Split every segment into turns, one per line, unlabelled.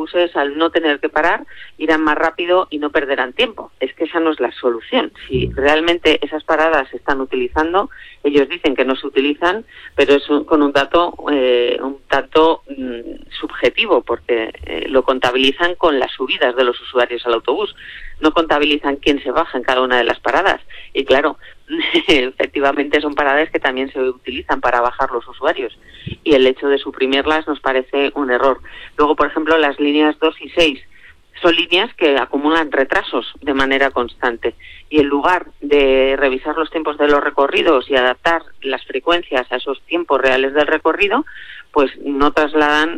autobuses, al no tener que parar, irán más rápido y no perderán tiempo. Es que esa no es la solución. Si realmente esas paradas se están utilizando, ellos dicen que no se utilizan, pero es con un dato subjetivo, porque lo contabilizan con las subidas de los usuarios al autobús. No contabilizan quién se baja en cada una de las paradas. Y claro, efectivamente son paradas que también se utilizan para bajar los usuarios. Y el hecho de suprimirlas nos parece un error. Luego, por ejemplo, las líneas 2 y 6 son líneas que acumulan retrasos de manera constante. Y en lugar de revisar los tiempos de los recorridos y adaptar las frecuencias a esos tiempos reales del recorrido, pues no trasladan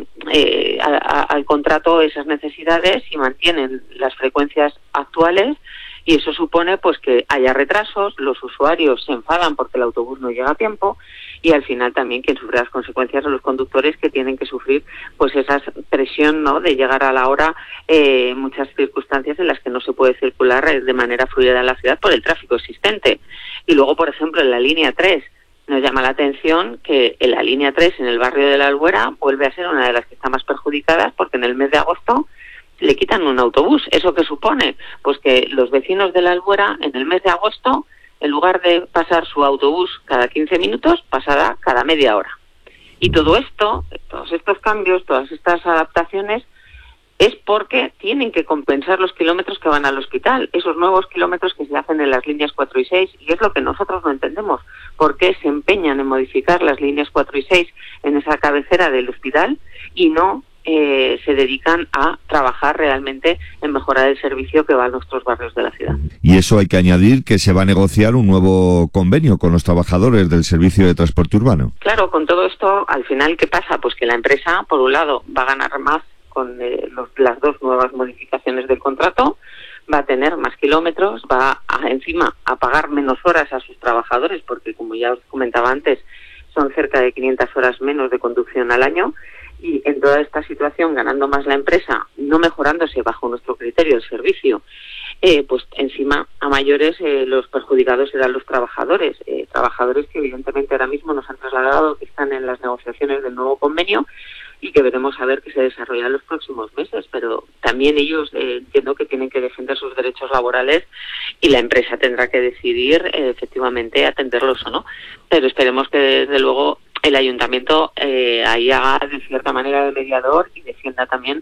al contrato esas necesidades y mantienen las frecuencias actuales, y eso supone pues que haya retrasos, los usuarios se enfadan porque el autobús no llega a tiempo, y al final también quien sufre las consecuencias son los conductores, que tienen que sufrir pues esa presión, ¿no?, de llegar a la hora, muchas circunstancias en las que no se puede circular de manera fluida en la ciudad por el tráfico existente. Y luego, por ejemplo, en la línea 3, nos llama la atención que en la línea 3, en el barrio de la Albuera, vuelve a ser una de las que está más perjudicadas, porque en el mes de agosto le quitan un autobús. ¿Eso qué supone? Pues que los vecinos de la Albuera, en el mes de agosto, en lugar de pasar su autobús cada 15 minutos, pasará cada media hora. Y todo esto, todos estos cambios, todas estas adaptaciones, es porque tienen que compensar los kilómetros que van al hospital, esos nuevos kilómetros que se hacen en las líneas 4 y 6, y es lo que nosotros no entendemos. ¿Por qué se empeñan en modificar las líneas 4 y 6 en esa cabecera del hospital y no se dedican a trabajar realmente en mejorar el servicio que va a nuestros barrios de la ciudad?
Y eso hay que añadir que se va a negociar un nuevo convenio con los trabajadores del servicio de transporte urbano.
Claro, con todo esto, al final, ¿qué pasa? Pues que la empresa, por un lado, va a ganar más con las dos nuevas modificaciones del contrato, va a tener más kilómetros, encima a pagar menos horas a sus trabajadores, porque como ya os comentaba antes, son cerca de 500 horas menos de conducción al año, y en toda esta situación, ganando más la empresa, no mejorándose bajo nuestro criterio el servicio, pues encima a mayores los perjudicados serán los trabajadores, trabajadores que evidentemente ahora mismo nos han trasladado que están en las negociaciones del nuevo convenio y que veremos a ver qué se desarrolla en los próximos meses, pero también ellos entiendo que tienen que defender sus derechos laborales y la empresa tendrá que decidir efectivamente atenderlos o no, pero esperemos que desde luego el ayuntamiento ahí haga de cierta manera de mediador y defienda también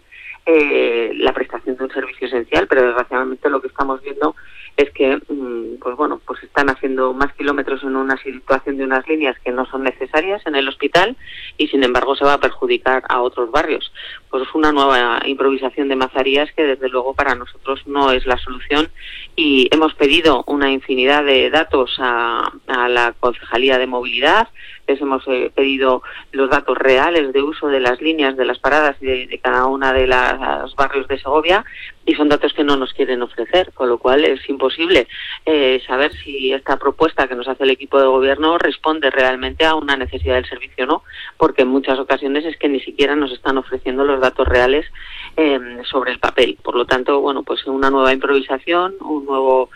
la prestación de un servicio esencial, pero desgraciadamente lo que estamos viendo es que pues están haciendo más kilómetros en una situación de unas líneas que no son necesarias en el hospital y sin embargo se va a perjudicar a otros barrios. Pues es una nueva improvisación de mazarías que desde luego para nosotros no es la solución, y hemos pedido una infinidad de datos a la Concejalía de Movilidad. Les hemos pedido los datos reales de uso de las líneas, de las paradas de cada una de los barrios de Segovia, y son datos que no nos quieren ofrecer, con lo cual es imposible saber si esta propuesta que nos hace el equipo de gobierno responde realmente a una necesidad del servicio o no, porque en muchas ocasiones es que ni siquiera nos están ofreciendo los datos reales sobre el papel. Por lo tanto, pues una nueva improvisación, un nuevo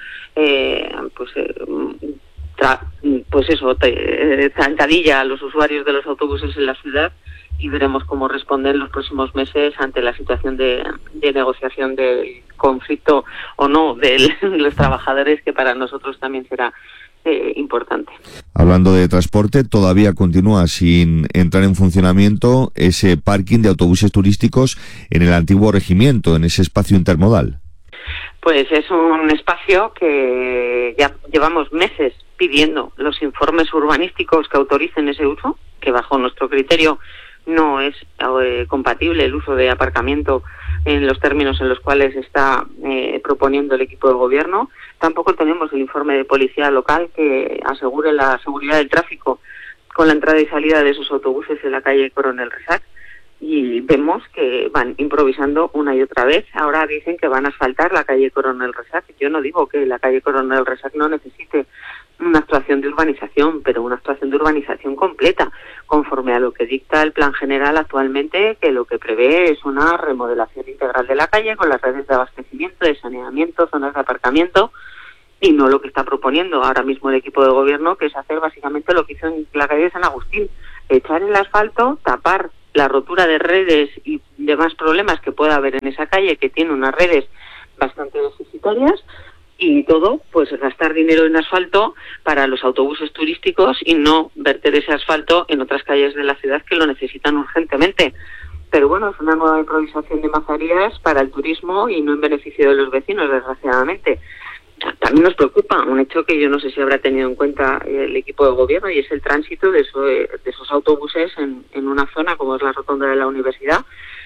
zancadilla a los usuarios de los autobuses en la ciudad, y veremos cómo responden los próximos meses ante la situación de negociación del conflicto o no de los trabajadores, que para nosotros también será importante.
Hablando de transporte, todavía continúa sin entrar en funcionamiento ese parking de autobuses turísticos en el antiguo regimiento, en ese espacio intermodal.
Pues es un espacio que ya llevamos meses pidiendo los informes urbanísticos que autoricen ese uso, que bajo nuestro criterio no es compatible el uso de aparcamiento en los términos en los cuales está proponiendo el equipo de gobierno. Tampoco tenemos el informe de policía local que asegure la seguridad del tráfico con la entrada y salida de esos autobuses en la calle Coronel Resac. Y vemos que van improvisando una y otra vez. Ahora dicen que van a asfaltar la calle Coronel Resac. Yo no digo que la calle Coronel Resac no necesite una actuación de urbanización, pero una actuación de urbanización completa, conforme a lo que dicta el plan general actualmente, que lo que prevé es una remodelación integral de la calle con las redes de abastecimiento, de saneamiento, zonas de aparcamiento, y no lo que está proponiendo ahora mismo el equipo de gobierno, que es hacer básicamente lo que hizo en la calle de San Agustín: echar el asfalto, tapar la rotura de redes y demás problemas que pueda haber en esa calle, que tiene unas redes bastante deficitarias, y todo, pues gastar dinero en asfalto para los autobuses turísticos y no verter ese asfalto en otras calles de la ciudad que lo necesitan urgentemente. Pero bueno, es una nueva improvisación de Mazarías para el turismo y no en beneficio de los vecinos, desgraciadamente. También nos preocupa un hecho que yo no sé si habrá tenido en cuenta el equipo de gobierno, y es el tránsito de esos autobuses en una zona como es la rotonda de la universidad,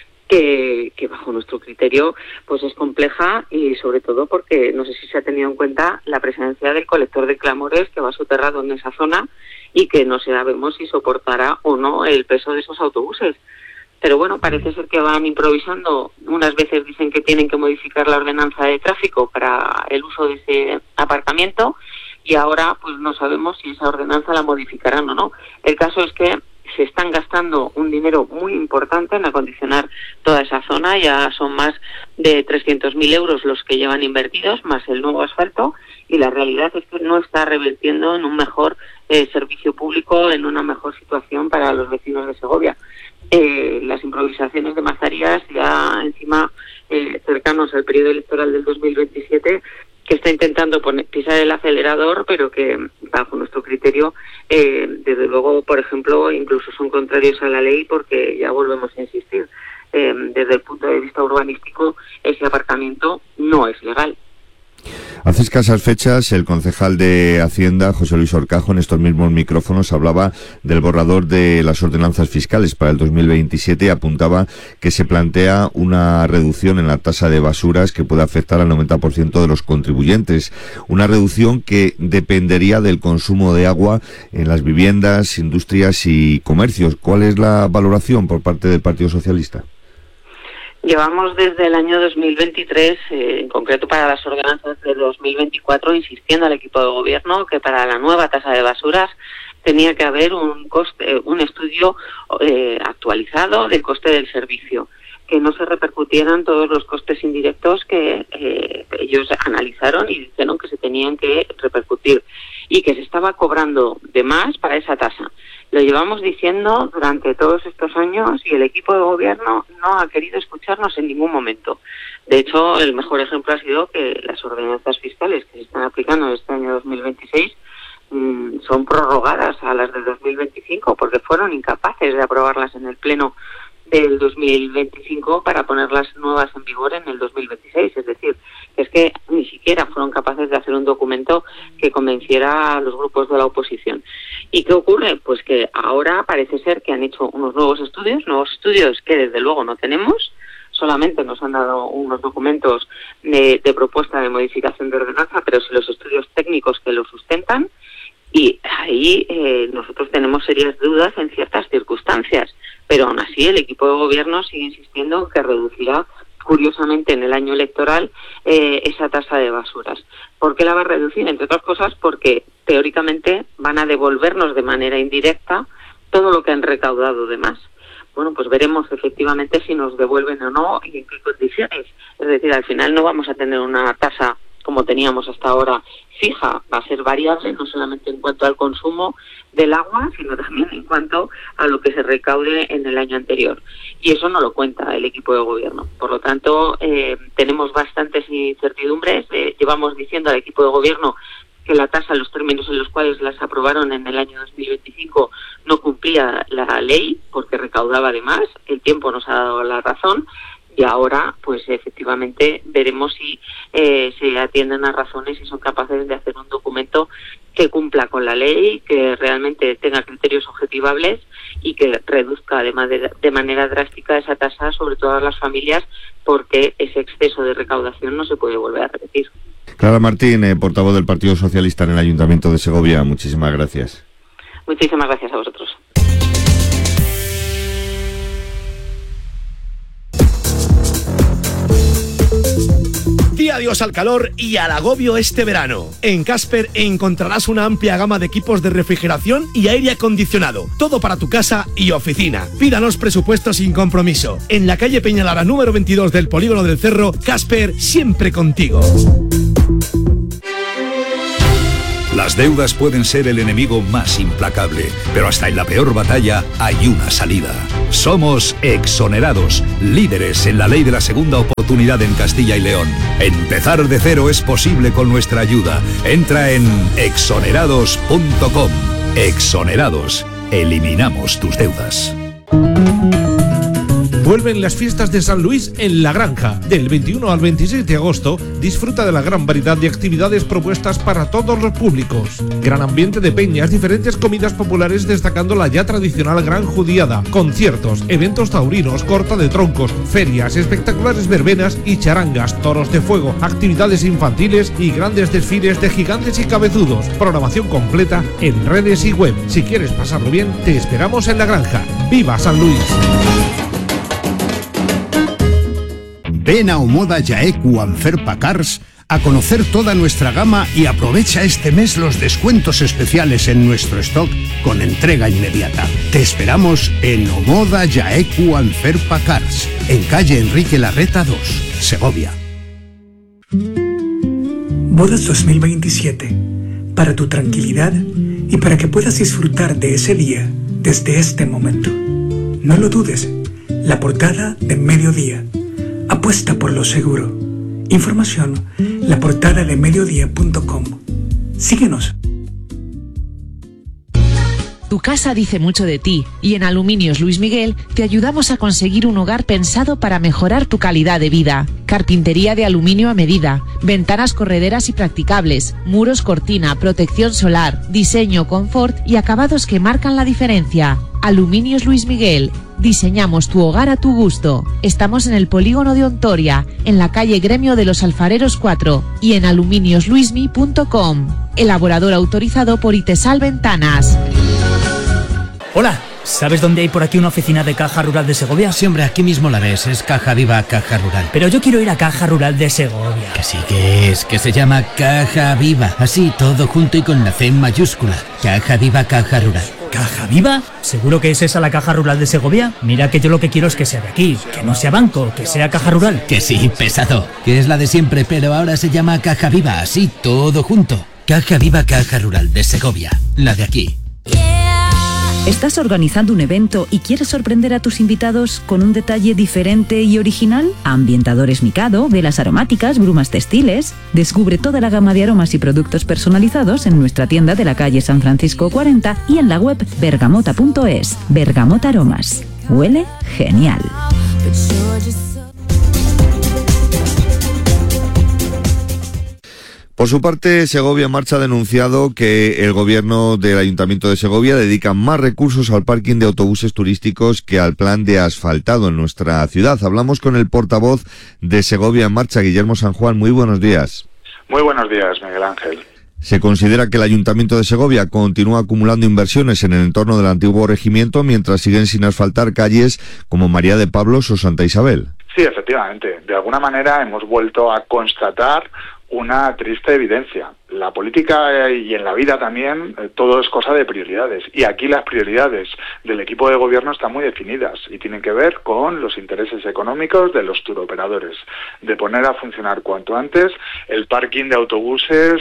que bajo nuestro criterio pues es compleja, y sobre todo porque no sé si se ha tenido en cuenta la presencia del colector de clamores que va soterrado en esa zona y que no sabemos si soportará o no el peso de esos autobuses. Pero bueno, parece ser que van improvisando. Unas veces dicen que tienen que modificar la ordenanza de tráfico para el uso de ese aparcamiento, y ahora pues no sabemos si esa ordenanza la modificarán o no. El caso es que se están gastando un dinero muy importante en acondicionar toda esa zona. Ya son más de 300.000 euros los que llevan invertidos, más el nuevo asfalto, y la realidad es que no está revirtiendo en un mejor servicio público, en una mejor situación para los vecinos de Segovia. Las improvisaciones de Mazarías, ya encima cercanos al periodo electoral del 2027, que está intentando pisar el acelerador, pero que bajo nuestro criterio, desde luego, por ejemplo, incluso son contrarios a la ley, porque ya volvemos a insistir, desde el punto de vista urbanístico, ese aparcamiento no es legal.
Hace escasas fechas, el concejal de Hacienda, José Luis Horcajo, en estos mismos micrófonos hablaba del borrador de las ordenanzas fiscales para el 2027 y apuntaba que se plantea una reducción en la tasa de basuras que puede afectar al 90% de los contribuyentes. Una reducción que dependería del consumo de agua en las viviendas, industrias y comercios. ¿Cuál es la valoración por parte del Partido Socialista?
Llevamos desde el año 2023, en concreto para las ordenanzas de 2024, insistiendo al equipo de gobierno que para la nueva tasa de basuras tenía que haber un estudio actualizado del coste del servicio, que no se repercutieran todos los costes indirectos que ellos analizaron y dijeron que se tenían que repercutir, y que se estaba cobrando de más para esa tasa. Lo llevamos diciendo durante todos estos años y el equipo de gobierno no ha querido escucharnos en ningún momento. De hecho, el mejor ejemplo ha sido que las ordenanzas fiscales que se están aplicando en este año 2026 son prorrogadas a las del 2025, porque fueron incapaces de aprobarlas en el Pleno del 2025 para ponerlas nuevas en vigor en el 2026. Es decir, es que ni siquiera fueron capaces de hacer un documento que convenciera a los grupos de la oposición. ¿Y qué ocurre? Pues que ahora parece ser que han hecho unos nuevos estudios que desde luego no tenemos. Solamente nos han dado unos documentos de propuesta de modificación de ordenanza, pero sí los estudios técnicos que lo sustentan. Y ahí nosotros tenemos serias dudas en ciertas circunstancias, pero aún así el equipo de gobierno sigue insistiendo que reducirá, curiosamente, en el año electoral esa tasa de basuras. ¿Por qué la va a reducir? Entre otras cosas porque teóricamente van a devolvernos de manera indirecta todo lo que han recaudado de más. Bueno, pues veremos efectivamente si nos devuelven o no y en qué condiciones. Es decir, al final no vamos a tener una tasa como teníamos hasta ahora fija, va a ser variable, no solamente en cuanto al consumo del agua, sino también en cuanto a lo que se recaude en el año anterior. Y eso no lo cuenta el equipo de gobierno. Por lo tanto, tenemos bastantes incertidumbres. Llevamos diciendo al equipo de gobierno que la tasa, los términos en los cuales las aprobaron en el año 2025, no cumplía la ley porque recaudaba de más. El tiempo nos ha dado la razón. Y ahora, pues efectivamente, veremos si se atienden a razones y son capaces de hacer un documento que cumpla con la ley, que realmente tenga criterios objetivables y que reduzca de manera drástica esa tasa sobre todas las familias, porque ese exceso de recaudación no se puede volver a repetir.
Clara Martín, portavoz del Partido Socialista en el Ayuntamiento de Segovia, muchísimas gracias.
Muchísimas gracias a vosotros.
Di adiós al calor y al agobio este verano. En Casper encontrarás una amplia gama de equipos de refrigeración y aire acondicionado. Todo para tu casa y oficina. Pídanos presupuesto sin compromiso. En la calle Peñalara número 22 del Polígono del Cerro, Casper, siempre contigo.
Las deudas pueden ser el enemigo más implacable, pero hasta en la peor batalla hay una salida. Somos Exonerados, líderes en la ley de la segunda oportunidad en Castilla y León. Empezar de cero es posible con nuestra ayuda. Entra en exonerados.com. Exonerados. Eliminamos tus deudas.
Vuelven las fiestas de San Luis en La Granja. Del 21 al 26 de agosto, disfruta de la gran variedad de actividades propuestas para todos los públicos. Gran ambiente de peñas, diferentes comidas populares destacando la ya tradicional Gran Judiada, conciertos, eventos taurinos, corta de troncos, ferias, espectaculares verbenas y charangas, toros de fuego, actividades infantiles y grandes desfiles de gigantes y cabezudos. Programación completa en redes y web. Si quieres pasarlo bien, te esperamos en La Granja. ¡Viva San Luis!
Ven a Omoda Jaeku Anferpa Cars a conocer toda nuestra gama y aprovecha este mes los descuentos especiales en nuestro stock con entrega inmediata. Te esperamos en Omoda Jaeku Anferpa Cars, en calle Enrique Larreta 2, Segovia.
Bodas 2027, para tu tranquilidad y para que puedas disfrutar de ese día desde este momento. No lo dudes, la portada de Mediodía. Apuesta por lo seguro. Información, laportadadeMediodía.com. Síguenos.
Tu casa dice mucho de ti y en Aluminios Luis Miguel te ayudamos a conseguir un hogar pensado para mejorar tu calidad de vida. Carpintería de aluminio a medida, ventanas correderas y practicables, muros cortina, protección solar, diseño, confort y acabados que marcan la diferencia. Aluminios Luis Miguel. Diseñamos tu hogar a tu gusto. Estamos en el polígono de Ontoria, en la calle Gremio de los Alfareros 4 y en aluminiosluismi.com. Elaborador autorizado por Itesal Ventanas.
Hola, ¿sabes dónde hay por aquí una oficina de Caja Rural de Segovia?
Sí, hombre, aquí mismo la ves, es Caja Viva Caja Rural.
Pero yo quiero ir a Caja Rural de Segovia.
Que sí que es, que se llama Caja Viva, así todo junto y con la C en mayúscula. Caja Viva Caja Rural.
¿Caja Viva? ¿Seguro que es esa la Caja Rural de Segovia? Mira que yo lo que quiero es que sea de aquí, que no sea banco, que sea Caja Rural.
Que sí, pesado, que es la de siempre, pero ahora se llama Caja Viva, así todo junto. Caja Viva Caja Rural de Segovia, la de aquí.
¿Estás organizando un evento y quieres sorprender a tus invitados con un detalle diferente y original? Ambientadores Mikado, velas aromáticas, brumas textiles. Descubre toda la gama de aromas y productos personalizados en nuestra tienda de la calle San Francisco 40 y en la web bergamota.es. Bergamota Aromas. Huele genial.
Por su parte, Segovia en Marcha ha denunciado que el gobierno del Ayuntamiento de Segovia dedica más recursos al parking de autobuses turísticos que al plan de asfaltado en nuestra ciudad. Hablamos con el portavoz de Segovia en Marcha, Guillermo San Juan. Muy buenos días.
Muy buenos días, Miguel Ángel.
Se considera que el Ayuntamiento de Segovia continúa acumulando inversiones en el entorno del antiguo regimiento mientras siguen sin asfaltar calles como María de Pablos o Santa Isabel.
Sí, efectivamente. De alguna manera hemos vuelto a constatar una triste evidencia. La política y en la vida también todo es cosa de prioridades, y aquí las prioridades del equipo de gobierno están muy definidas y tienen que ver con los intereses económicos de los turoperadores, de poner a funcionar cuanto antes el parking de autobuses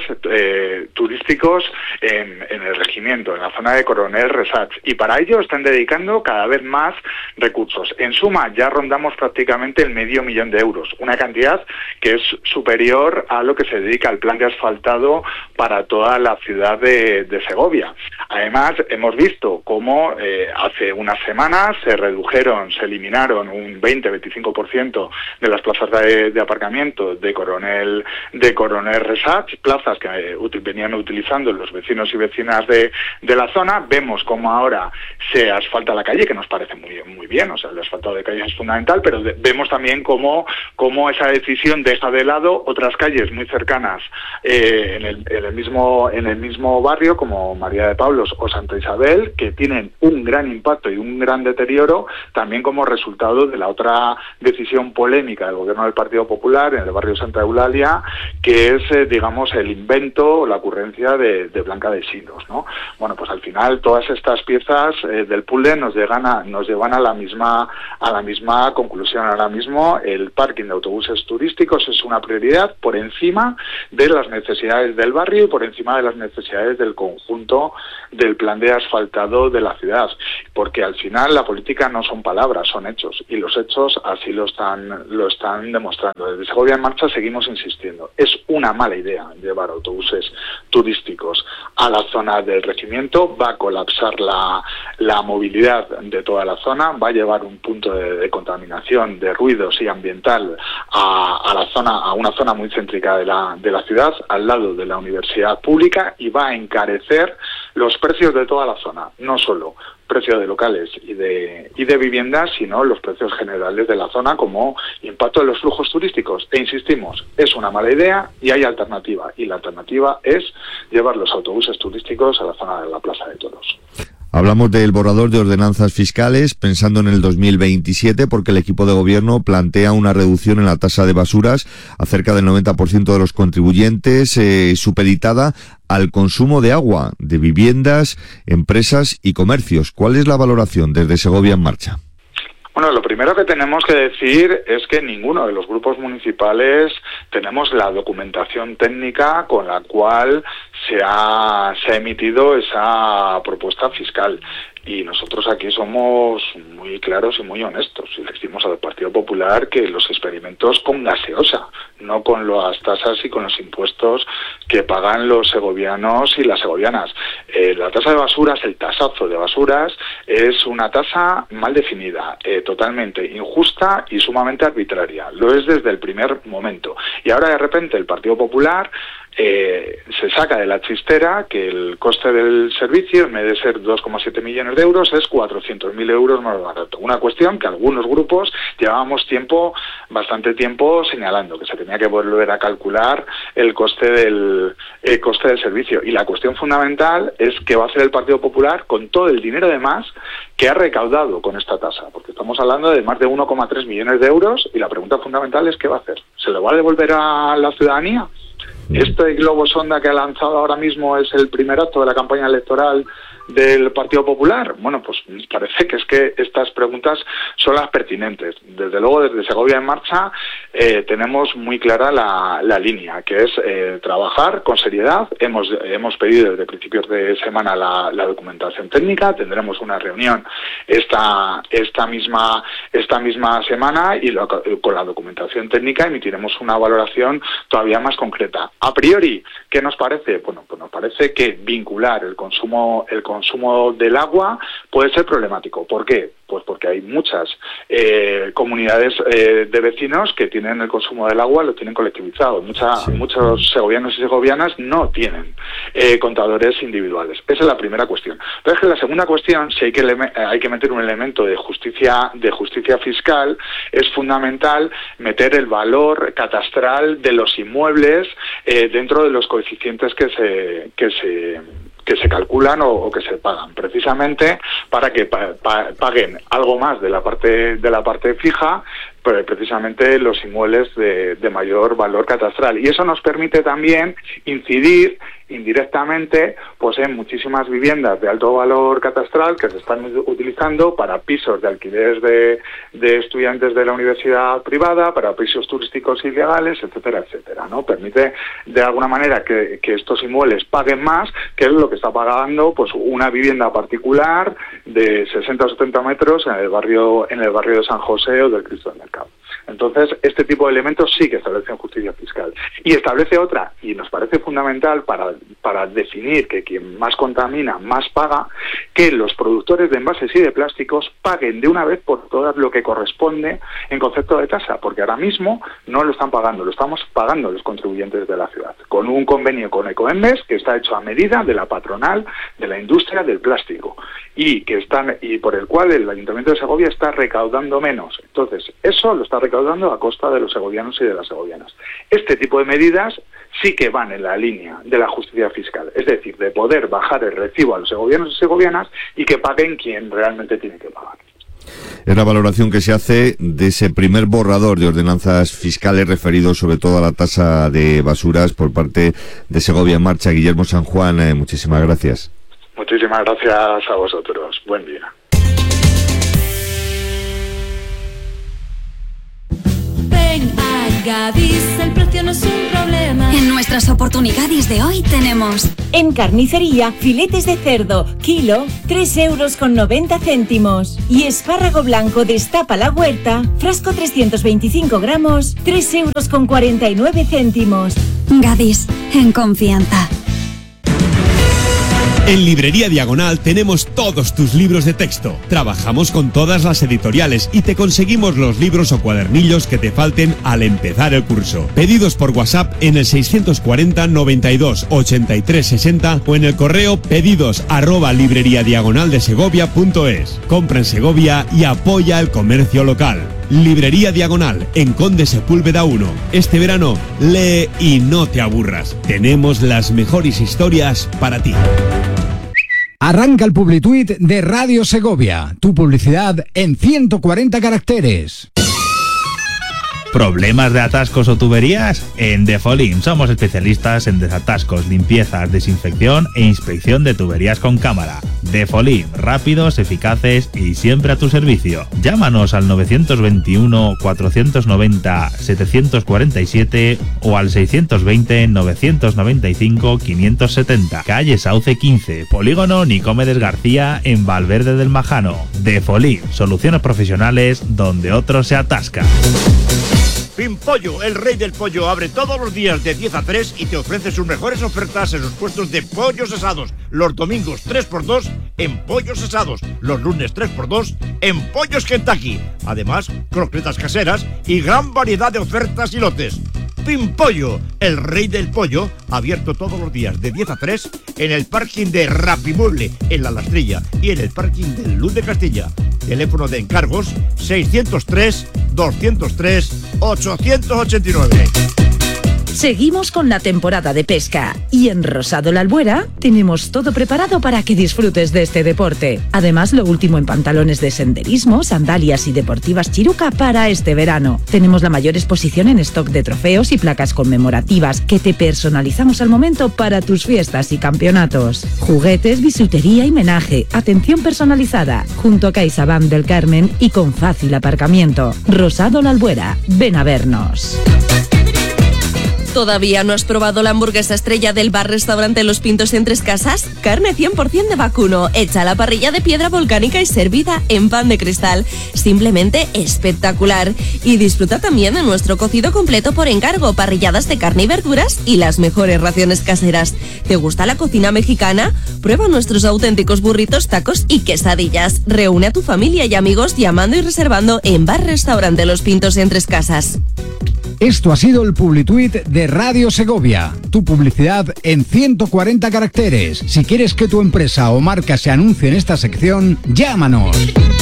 turísticos en el regimiento, en la zona de Coronel Resach, y para ello están dedicando cada vez más recursos. En suma, ya rondamos prácticamente el 500.000 euros, una cantidad que es superior a lo que se dedica al plan de asfaltado para toda la ciudad de Segovia. Además, hemos visto cómo hace unas semanas se eliminaron un 20-25% de las plazas de aparcamiento de Coronel Resach, plazas que venían utilizando los vecinos y vecinas de la zona. Vemos cómo ahora se asfalta la calle, que nos parece muy bien, o sea, el asfaltado de calles es fundamental, pero vemos también cómo esa decisión deja de lado otras calles muy cercanas en el mismo barrio, como María de Pablos o Santa Isabel, que tienen un gran impacto y un gran deterioro, también como resultado de la otra decisión polémica del gobierno del Partido Popular en el barrio Santa Eulalia, que es, digamos, el invento o la ocurrencia de Blanca de Silos, ¿no? Bueno, pues al final todas estas piezas del puzzle nos llevan a la misma conclusión. Ahora mismo el parking de de autobuses turísticos es una prioridad por encima de las necesidades del barrio y por encima de las necesidades del conjunto del plan de asfaltado de la ciudad, porque al final la política no son palabras, son hechos, y los hechos así lo están demostrando. Desde Segovia en Marcha seguimos insistiendo, es una mala idea llevar autobuses turísticos a la zona del regimiento, va a colapsar la movilidad de toda la zona, va a llevar un punto de contaminación, de ruidos y ambiental a una zona muy céntrica de la ciudad, al lado de la universidad pública, y va a encarecer los precios de toda la zona, no solo precio de locales y de viviendas, sino los precios generales de la zona como impacto de los flujos turísticos. E insistimos, es una mala idea y hay alternativa, y la alternativa es llevar los autobuses turísticos a la zona de la Plaza de Toros.
Hablamos del borrador de ordenanzas fiscales pensando en el 2027 porque el equipo de gobierno plantea una reducción en la tasa de basuras a cerca del 90% de los contribuyentes, supeditada al consumo de agua de viviendas, empresas y comercios. ¿Cuál es la valoración desde Segovia en Marcha?
Bueno, lo primero que tenemos que decir es que ninguno de los grupos municipales tenemos la documentación técnica con la cual se ha emitido esa propuesta fiscal. Y nosotros aquí somos muy claros y muy honestos. Y le decimos al Partido Popular que los experimentos con gaseosa, no con las tasas y con los impuestos que pagan los segovianos y las segovianas. La tasa de basuras, el tasazo de basuras, es una tasa mal definida, totalmente injusta y sumamente arbitraria. Lo es desde el primer momento. Y ahora de repente el Partido Popular se saca de la chistera que el coste del servicio, en vez de ser 2,7 millones de euros, es 400.000 euros más barato. Una cuestión que algunos grupos llevábamos bastante tiempo señalando, que se tenía que volver a calcular el coste del servicio. Y la cuestión fundamental es qué va a hacer el Partido Popular con todo el dinero de más que ha recaudado con esta tasa, porque estamos hablando de más de 1,3 millones de euros, y la pregunta fundamental es qué va a hacer. ¿Se lo va a devolver a la ciudadanía? Este globo sonda que ha lanzado ahora mismo es el primer acto de la campaña electoral del Partido Popular. Bueno, pues me parece que estas preguntas son las pertinentes. Desde luego, desde Segovia en Marcha tenemos muy clara la línea, que es trabajar con seriedad. Hemos pedido desde principios de semana la documentación técnica. Tendremos una reunión esta misma semana, y con la documentación técnica emitiremos una valoración todavía más concreta. A priori, ¿qué nos parece? Bueno, pues nos parece que vincular el consumo del agua puede ser problemático. ¿Por qué? Pues porque hay muchas comunidades de vecinos que tienen el consumo del agua, lo tienen colectivizado. Muchos segovianos y segovianas no tienen contadores individuales. Esa es la primera cuestión. Pero es que la segunda cuestión, si hay que meter un elemento de justicia fiscal, es fundamental meter el valor catastral de los inmuebles dentro de los coeficientes que se calculan o que se pagan, precisamente para que paguen algo más de la parte fija, pero precisamente los inmuebles de mayor valor catastral. Y eso nos permite también incidir indirectamente pues en muchísimas viviendas de alto valor catastral que se están utilizando para pisos de alquileres de estudiantes de la universidad privada, para pisos turísticos ilegales, etcétera, etcétera, ¿no? Permite de alguna manera que estos inmuebles paguen más que es lo que está pagando pues una vivienda particular de 60 o 70 metros en el barrio de San José o del Cristo del Mercado. Entonces, este tipo de elementos sí que establecen justicia fiscal. Y establece otra, y nos parece fundamental para definir que quien más contamina, más paga, que los productores de envases y de plásticos paguen de una vez por todas lo que corresponde en concepto de tasa, porque ahora mismo no lo están pagando, lo estamos pagando los contribuyentes de la ciudad, con un convenio con Ecoembes que está hecho a medida de la patronal de la industria del plástico, y por el cual el Ayuntamiento de Segovia está recaudando menos. Entonces, eso lo está recaudando a costa de los segovianos y de las segovianas. Este tipo de medidas sí que van en la línea de la justicia fiscal, es decir, de poder bajar el recibo a los segovianos y segovianas y que paguen quien realmente tiene que pagar.
Es la valoración que se hace de ese primer borrador de ordenanzas fiscales referido sobre todo a la tasa de basuras por parte de Segovia en Marcha. Guillermo San Juan, muchísimas gracias.
Muchísimas gracias a vosotros. Buen día.
Ven Gadis, el precio no es un problema. En nuestras oportunidades de hoy tenemos...
En carnicería, filetes de cerdo, kilo, 3,90 €. Y espárrago blanco destapa la huerta, frasco 325 gramos, 3,49 €.
Gadis, en confianza.
En Librería Diagonal tenemos todos tus libros de texto. Trabajamos con todas las editoriales y te conseguimos los libros o cuadernillos que te falten al empezar el curso. Pedidos por WhatsApp en el 640 92 83 60 o en el correo pedidos@libreriadiagonaldesegovia.es. Compra en Segovia y apoya el comercio local. Librería Diagonal, en Conde Sepúlveda 1. Este verano, lee y no te aburras. Tenemos las mejores historias para ti.
Arranca el Publituit de Radio Segovia. Tu publicidad en 140 caracteres.
¿Problemas de atascos o tuberías? En Defolim somos especialistas en desatascos, limpiezas, desinfección e inspección de tuberías con cámara. Defolim, rápidos, eficaces y siempre a tu servicio. Llámanos al 921 490 747 o al 620 995 570. Calle Sauce 15, Polígono Nicomedes García en Valverde del Majano. Defolim, soluciones profesionales donde otros se atascan.
Pimpollo, el rey del pollo, abre todos los días de 10 a 3 y te ofrece sus mejores ofertas en los puestos de pollos asados. Los domingos 3x2 en pollos asados. Los lunes 3x2 en pollos Kentucky. Además, croquetas caseras y gran variedad de ofertas y lotes. Pimpollo, el rey del pollo, abierto todos los días de 10 a 3 en el parking de Rapimueble, en La Lastrilla, y en el parking de Luz de Castilla. Teléfono de encargos 603 203 889.
Seguimos con la temporada de pesca y en Rosado La Albuera tenemos todo preparado para que disfrutes de este deporte. Además, lo último en pantalones de senderismo, sandalias y deportivas Chiruca para este verano. Tenemos la mayor exposición en stock de trofeos y placas conmemorativas que te personalizamos al momento para tus fiestas y campeonatos. Juguetes, bisutería y menaje, atención personalizada, junto a CaixaBank del Carmen y con fácil aparcamiento. Rosado La Albuera, ven a vernos.
¿Todavía no has probado la hamburguesa estrella del bar-restaurante Los Pintos en Tres Casas? Carne 100% de vacuno, hecha a la parrilla de piedra volcánica y servida en pan de cristal. Simplemente espectacular. Y disfruta también de nuestro cocido completo por encargo, parrilladas de carne y verduras y las mejores raciones caseras. ¿Te gusta la cocina mexicana? Prueba nuestros auténticos burritos, tacos y quesadillas. Reúne a tu familia y amigos llamando y reservando en bar-restaurante Los Pintos en Tres Casas.
Esto ha sido el Publituit de Radio Segovia. Tu publicidad en 140 caracteres. Si quieres que tu empresa o marca se anuncie en esta sección, llámanos.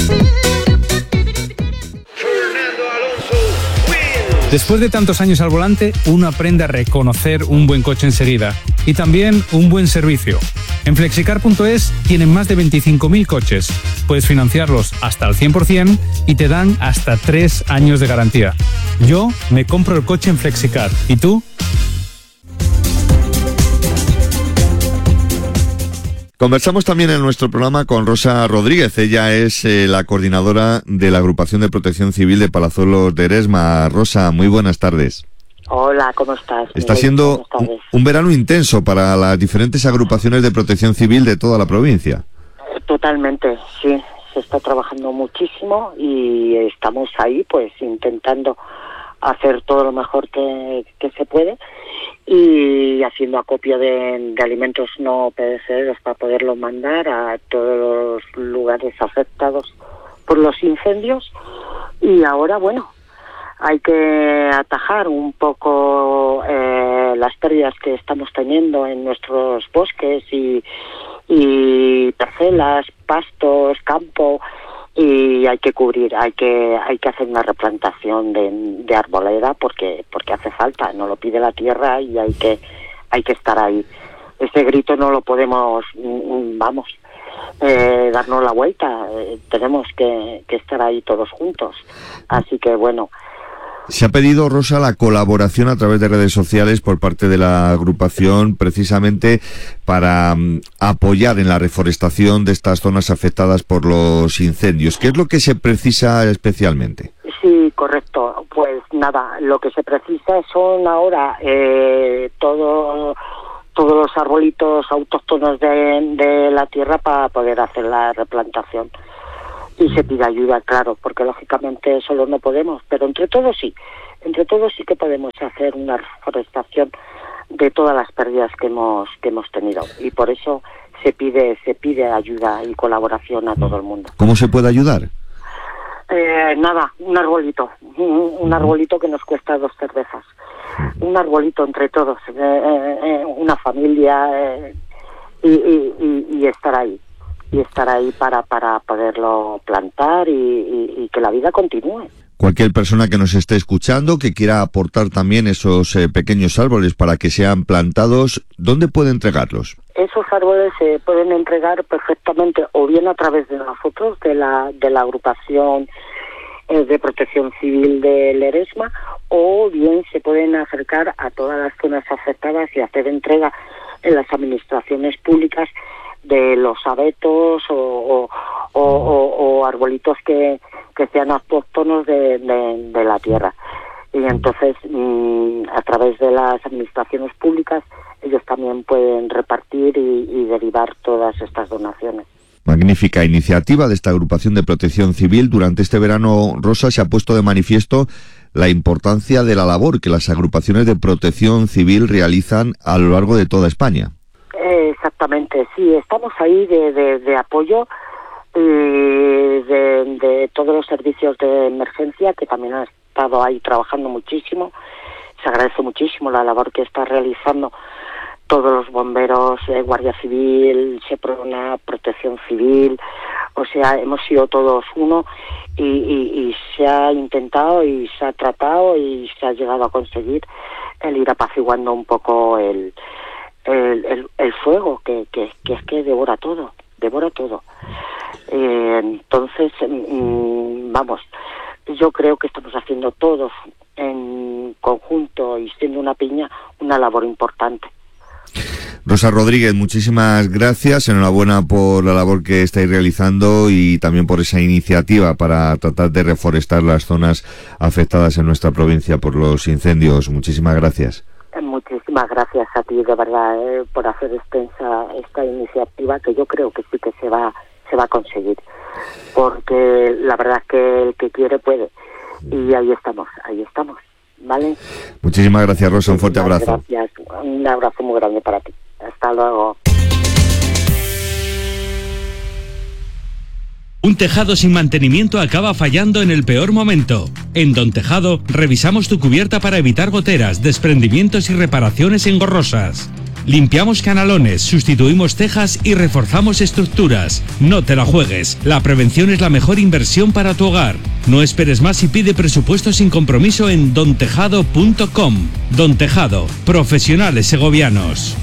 Después de tantos años al volante, uno aprende a reconocer un buen coche enseguida y también un buen servicio. En Flexicar.es tienen más de 25.000 coches. Puedes financiarlos hasta el 100% y te dan hasta 3 años de garantía. Yo me compro el coche en Flexicar. ¿Y tú?
Conversamos también en nuestro programa con Rosa Rodríguez. Ella es la coordinadora de la Agrupación de Protección Civil de Palazuelos de Eresma. Rosa, muy buenas tardes.
Hola, ¿cómo estás?
Está siendo un verano intenso para las diferentes agrupaciones de protección civil de toda la provincia.
Totalmente, sí. Se está trabajando muchísimo y estamos ahí pues intentando hacer todo lo mejor que se puede y haciendo acopio de alimentos no perecederos para poderlo mandar a todos los lugares afectados por los incendios. Y ahora, bueno, hay que atajar un poco las pérdidas que estamos teniendo en nuestros bosques y parcelas, pastos, campo, y hay que cubrir, hay que hacer una replantación de arboleda porque hace falta, no lo pide la tierra y hay que estar ahí. Ese grito no lo podemos, darnos la vuelta, tenemos que estar ahí todos juntos. Así que bueno.
Se ha pedido, Rosa, la colaboración a través de redes sociales por parte de la agrupación precisamente para apoyar en la reforestación de estas zonas afectadas por los incendios. ¿Qué es lo que se precisa especialmente?
Sí, correcto. Exacto, pues nada, lo que se precisa son ahora todos los arbolitos autóctonos de la tierra para poder hacer la replantación. Y se pide ayuda, claro, porque lógicamente solo no podemos, pero entre todos sí que podemos hacer una reforestación de todas las pérdidas que hemos tenido, y por eso se pide ayuda y colaboración a todo el mundo.
¿Cómo se puede ayudar?
Nada, un arbolito que nos cuesta 2 cervezas, un arbolito entre todos, una familia, y estar ahí para poderlo plantar y que la vida continúe.
Cualquier persona que nos esté escuchando, que quiera aportar también esos pequeños árboles para que sean plantados, ¿dónde puede entregarlos?
Esos árboles se pueden entregar perfectamente o bien a través de nosotros, de la agrupación de protección civil de Ledesma, o bien se pueden acercar a todas las zonas afectadas y hacer entrega en las administraciones públicas de los abetos o arbolitos que sean autóctonos de la tierra. Y entonces, a través de las administraciones públicas, ellos también pueden repartir y derivar todas estas donaciones.
Magnífica iniciativa de esta agrupación de protección civil. Durante este verano, Rosa, se ha puesto de manifiesto la importancia de la labor que las agrupaciones de protección civil realizan a lo largo de toda España.
Exactamente, sí, estamos ahí de apoyo de todos los servicios de emergencia, que también han estado ahí trabajando muchísimo. Se agradece muchísimo la labor que está realizando todos los bomberos, Guardia Civil, Seprona, Protección Civil. O sea, hemos sido todos uno y se ha intentado y se ha tratado y se ha llegado a conseguir el ir apaciguando un poco el fuego que es que devora todo. Entonces, vamos, yo creo que estamos haciendo todos en conjunto y siendo una piña una labor importante.
Rosa Rodríguez, muchísimas gracias, enhorabuena por la labor que estáis realizando y también por esa iniciativa para tratar de reforestar las zonas afectadas en nuestra provincia por los incendios. Muchísimas gracias.
Muchísimas gracias a ti, de verdad, por hacer extensa esta iniciativa, que yo creo que sí que se va a conseguir, porque la verdad es que el que quiere puede, y ahí estamos, ¿vale?
Muchísimas gracias, Rosa, un fuerte abrazo.
Gracias, un abrazo muy grande para ti. Hasta luego.
Un tejado sin mantenimiento acaba fallando en el peor momento. En Don Tejado revisamos tu cubierta para evitar goteras, desprendimientos y reparaciones engorrosas. Limpiamos canalones, sustituimos tejas y reforzamos estructuras. No te la juegues, la prevención es la mejor inversión para tu hogar. No esperes más y pide presupuesto sin compromiso en dontejado.com. Don Tejado, profesionales segovianos.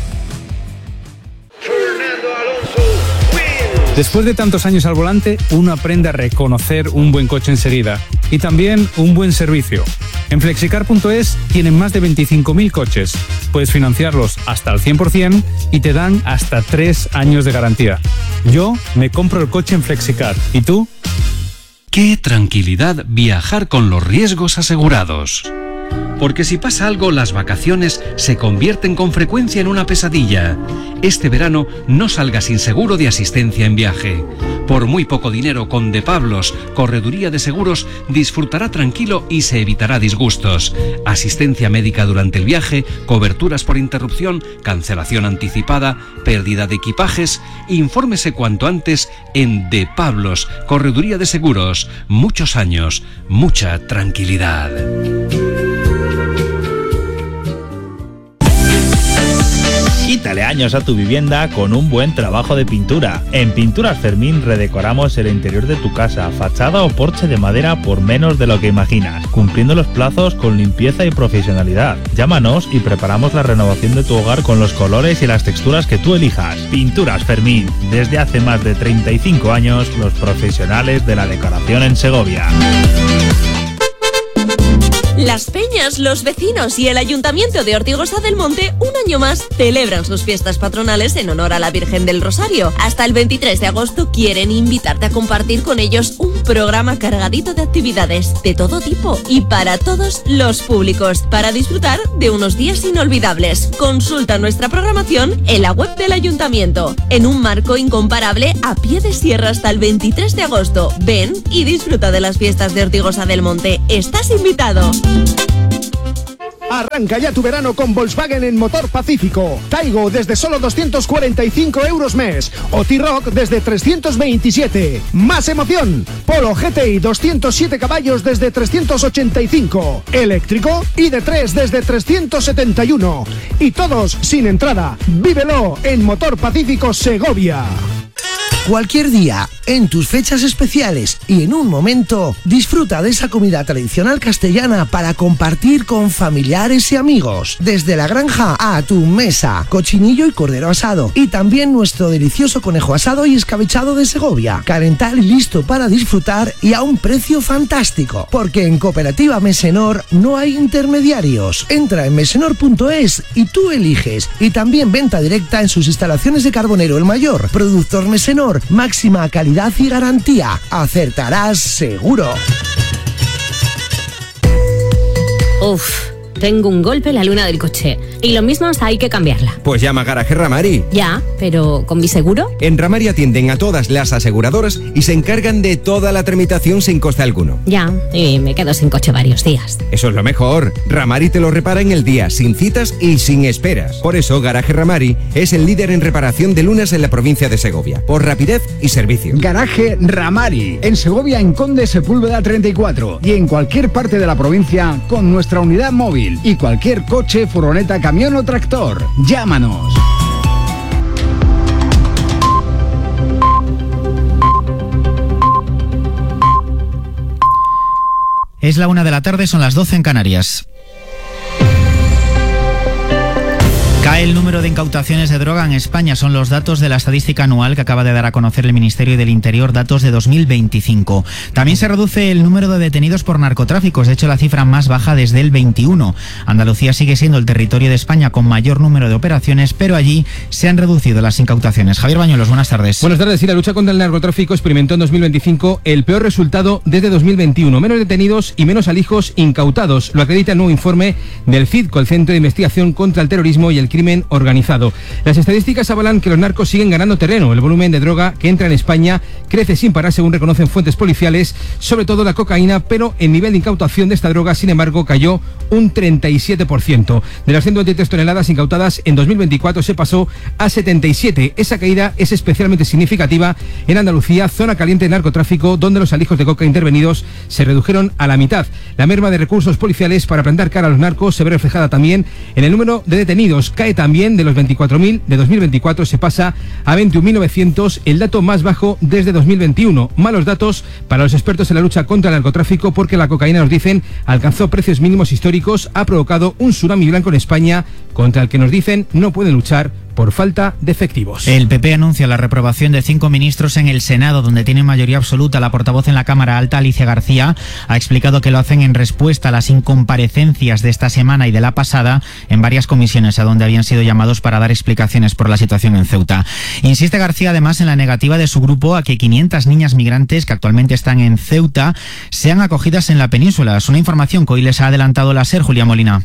Después de tantos años al volante, uno aprende a reconocer un buen coche enseguida y también un buen servicio. En Flexicar.es tienen más de 25.000 coches. Puedes financiarlos hasta el 100% y te dan hasta 3 años de garantía. Yo me compro el coche en Flexicar. ¿Y tú?
Qué tranquilidad viajar con los riesgos asegurados. Porque si pasa algo, las vacaciones se convierten con frecuencia en una pesadilla. Este verano no salga sin seguro de asistencia en viaje. Por muy poco dinero, con De Pablos, Correduría de Seguros, disfrutará tranquilo y se evitará disgustos. Asistencia médica durante el viaje, coberturas por interrupción, cancelación anticipada, pérdida de equipajes. Infórmese cuanto antes en De Pablos, Correduría de Seguros. Muchos años, mucha tranquilidad.
Quítale años a tu vivienda con un buen trabajo de pintura. En Pinturas Fermín redecoramos el interior de tu casa, fachada o porche de madera por menos de lo que imaginas, cumpliendo los plazos con limpieza y profesionalidad. Llámanos y preparamos la renovación de tu hogar con los colores y las texturas que tú elijas. Pinturas Fermín, desde hace más de 35 años, los profesionales de la decoración en Segovia.
Las peñas, los vecinos y el Ayuntamiento de Ortigosa del Monte, un año más, celebran sus fiestas patronales en honor a la Virgen del Rosario. Hasta el 23 de agosto quieren invitarte a compartir con ellos un programa cargadito de actividades de todo tipo y para todos los públicos, para disfrutar de unos días inolvidables. Consulta nuestra programación en la web del Ayuntamiento, en un marco incomparable a pie de sierra hasta el 23 de agosto. Ven y disfruta de las fiestas de Ortigosa del Monte. ¡Estás invitado!
Arranca ya tu verano con Volkswagen en Motor Pacífico. Taigo desde solo 245 euros mes. O T-Roc desde 327. ¡Más emoción! Polo GTI 207 caballos desde 385. Eléctrico ID3 desde 371. Y todos sin entrada. Vívelo en Motor Pacífico Segovia.
Cualquier día, en tus fechas especiales y en un momento, disfruta de esa comida tradicional castellana para compartir con familiares y amigos. Desde la granja a tu mesa, cochinillo y cordero asado. Y también nuestro delicioso conejo asado y escabechado de Segovia. Carental y listo para disfrutar y a un precio fantástico. Porque en Cooperativa Mesenor no hay intermediarios. Entra en mesenor.es y tú eliges. Y también venta directa en sus instalaciones de Carbonero el Mayor. Productor Mesenor. Máxima calidad y garantía. Acertarás seguro.
Uf, tengo un golpe en la luna del coche. Y lo mismo hay que cambiarla.
Pues llama a Garaje Ramari.
Ya, pero ¿con mi seguro?
En Ramari atienden a todas las aseguradoras y se encargan de toda la tramitación sin coste alguno.
Ya, y me quedo sin coche varios días.
Eso es lo mejor. Ramari te lo repara en el día, sin citas y sin esperas. Por eso Garaje Ramari es el líder en reparación de lunas en la provincia de Segovia, por rapidez y servicio.
Garaje Ramari, en Segovia, en Conde Sepúlveda 34 y en cualquier parte de la provincia con nuestra unidad móvil y cualquier coche, furgoneta, camión o tractor. Llámanos.
Es la 1 de la tarde, son las 12 en Canarias. Cae el número de incautaciones de droga en España. Son los datos de la estadística anual que acaba de dar a conocer el Ministerio del Interior, datos de 2025. También se reduce el número de detenidos por narcotráficos, de hecho la cifra más baja desde el 21. Andalucía sigue siendo el territorio de España con mayor número de operaciones, pero allí se han reducido las incautaciones. Javier Bañuelos, buenas tardes.
Buenas tardes. Sí, la lucha contra el narcotráfico experimentó en 2025 el peor resultado desde 2021. Menos detenidos y menos alijos incautados. Lo acredita el nuevo informe del CIDCO, el Centro de Investigación contra el Terrorismo y el Crimen Organizado. Las estadísticas avalan que los narcos siguen ganando terreno. El volumen de droga que entra en España crece sin parar, según reconocen fuentes policiales, sobre todo la cocaína, pero el nivel de incautación de esta droga, sin embargo, cayó un 37%. De las 123 toneladas incautadas en 2024 se pasó a 77. Esa caída es especialmente significativa en Andalucía, zona caliente de narcotráfico, donde los alijos de coca intervenidos se redujeron a la mitad. La merma de recursos policiales para plantar cara a los narcos se ve reflejada también en el número de detenidos. Cae también de los 24.000 de 2024, se pasa a 21.900, el dato más bajo desde 2021. Malos datos para los expertos en la lucha contra el narcotráfico, porque la cocaína, nos dicen, alcanzó precios mínimos históricos, ha provocado un tsunami blanco en España contra el que, nos dicen, no pueden luchar por falta de efectivos.
El PP anuncia la reprobación de 5 ministros en el Senado, donde tiene mayoría absoluta. La portavoz en la Cámara Alta, Alicia García, ha explicado que lo hacen en respuesta a las incomparecencias de esta semana y de la pasada en varias comisiones a donde habían sido llamados para dar explicaciones por la situación en Ceuta. Insiste García además en la negativa de su grupo a que 500 niñas migrantes que actualmente están en Ceuta sean acogidas en la península. Es una información que hoy les ha adelantado la SER, Julia Molina.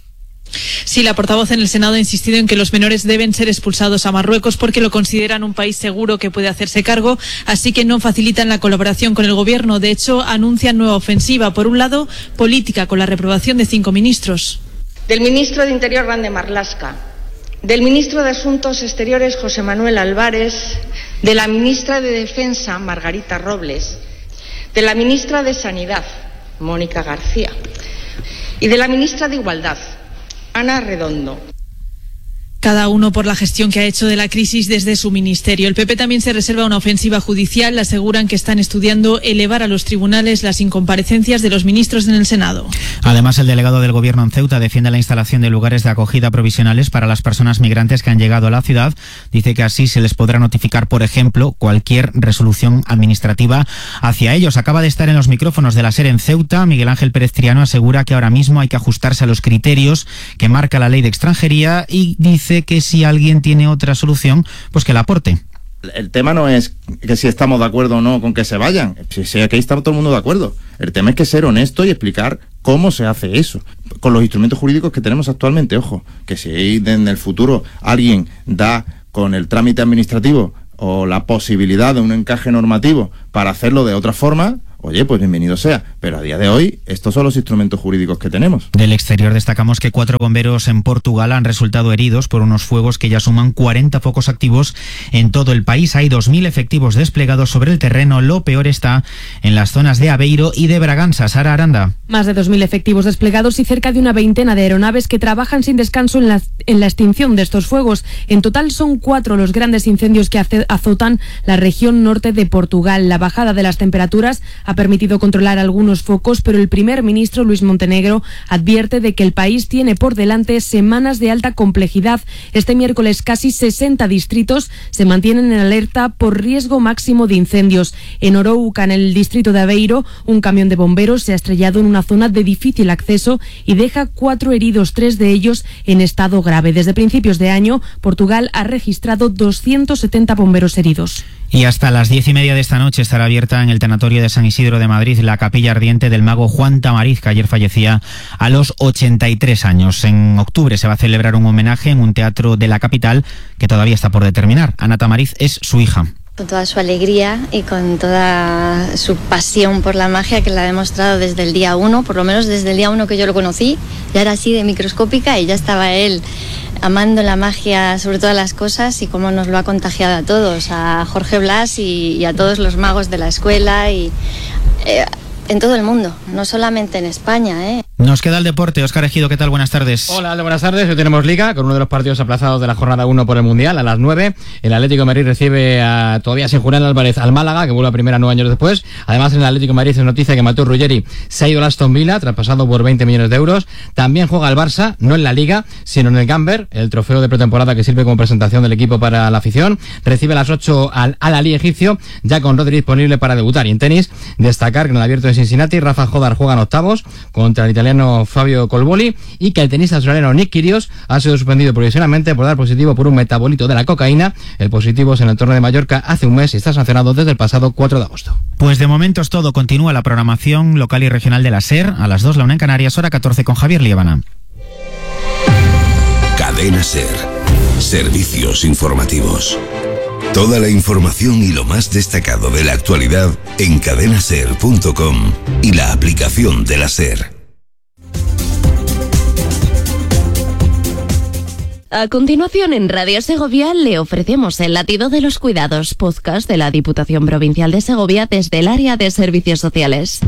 Sí, la portavoz en el Senado ha insistido en que los menores deben ser expulsados a Marruecos porque lo consideran un país seguro que puede hacerse cargo, así que no facilitan la colaboración con el gobierno. De hecho, anuncian nueva ofensiva. Por un lado, política, con la reprobación de 5 ministros.
Del ministro de Interior, Grande Marlaska, del ministro de Asuntos Exteriores, José Manuel Álvarez, de la ministra de Defensa, Margarita Robles, de la ministra de Sanidad, Mónica García, y de la ministra de Igualdad, Ana Redondo.
Cada uno por la gestión que ha hecho de la crisis desde su ministerio. El PP también se reserva una ofensiva judicial. Aseguran que están estudiando elevar a los tribunales las incomparecencias de los ministros en el Senado.
Además, el delegado del Gobierno en Ceuta defiende la instalación de lugares de acogida provisionales para las personas migrantes que han llegado a la ciudad. Dice que así se les podrá notificar, por ejemplo, cualquier resolución administrativa hacia ellos. Acaba de estar en los micrófonos de la SER en Ceuta. Miguel Ángel Pérez Triano asegura que ahora mismo hay que ajustarse a los criterios que marca la ley de extranjería y dice que si alguien tiene otra solución, pues que la aporte.
el tema no es que si estamos de acuerdo o no con que se vayan, si aquí está todo el mundo de acuerdo. El tema es que ser honesto y explicar cómo se hace eso, con los instrumentos jurídicos que tenemos actualmente. Ojo, que si en el futuro alguien da con el trámite administrativo o la posibilidad de un encaje normativo para hacerlo de otra forma, oye, pues bienvenido sea, pero a día de hoy estos son los instrumentos jurídicos que tenemos.
Del exterior destacamos que 4 bomberos en Portugal han resultado heridos por unos fuegos que ya suman 40 focos activos en todo el país. Hay 2.000 efectivos desplegados sobre el terreno. Lo peor está en las zonas de Aveiro y de Bragança. Sara Aranda.
Más de 2.000 efectivos desplegados y cerca de una veintena de aeronaves que trabajan sin descanso en la extinción de estos fuegos. En total son 4 los grandes incendios que azotan la región norte de Portugal. La bajada de las temperaturas ha permitido controlar algunos focos, pero el primer ministro Luis Montenegro advierte de que el país tiene por delante semanas de alta complejidad. Este miércoles casi 60 distritos se mantienen en alerta por riesgo máximo de incendios. En Orouca, en el distrito de Aveiro, un camión de bomberos se ha estrellado en una zona de difícil acceso y deja 4 heridos, 3 de ellos en estado grave. Desde principios de año, Portugal ha registrado 270 bomberos heridos.
Y hasta las 10:30 de esta noche estará abierta en el Tanatorio de San Isidro de Madrid la capilla ardiente del mago Juan Tamariz, que ayer fallecía a los 83 años. En octubre se va a celebrar un homenaje en un teatro de la capital que todavía está por determinar. Ana Tamariz es su hija.
Con toda su alegría y con toda su pasión por la magia, que la ha demostrado desde el día 1, por lo menos desde el día 1 que yo lo conocí. Ya era así de microscópica y ya estaba él amando la magia sobre todas las cosas, y cómo nos lo ha contagiado a todos, a Jorge Blas y a todos los magos de la escuela y en todo el mundo, no solamente en España.
Nos queda el deporte. Óscar Ejido, ¿qué tal? Buenas tardes.
Hola, buenas tardes. Hoy tenemos Liga, con uno de los partidos aplazados de la jornada 1 por el Mundial, a las 9. El Atlético de Madrid recibe todavía sin Julián Álvarez al Málaga, que vuelve a primera 9 años después. Además, en el Atlético de Madrid es noticia que Mateo Ruggeri se ha ido al Aston Villa, traspasado por 20 millones de euros. También juega el Barça, no en la Liga, sino en el Gamber, el trofeo de pretemporada que sirve como presentación del equipo para la afición. Recibe a las 8 al Al-Ahly egipcio, ya con Rodri disponible para debutar. Y en tenis, destacar que en el Abierto de Cincinnati, Rafa Jodar juega en octavos contra el italiano Fabio Colboli, y que el tenista australiano Nick Kyrgios ha sido suspendido provisionalmente por dar positivo por un metabolito de la cocaína. El positivo es en el torneo de Mallorca hace un mes y está sancionado desde el pasado 4 de agosto.
Pues de momento es todo. Continúa la programación local y regional de la SER. A las 2, la 1 en Canarias, hora 14 con Javier Liébana.
Cadena SER. Servicios informativos. Toda la información y lo más destacado de la actualidad en cadenaser.com y la aplicación de la SER.
A continuación, en Radio Segovia le ofrecemos el latido de los cuidados, podcast de la Diputación Provincial de Segovia desde el área de servicios sociales.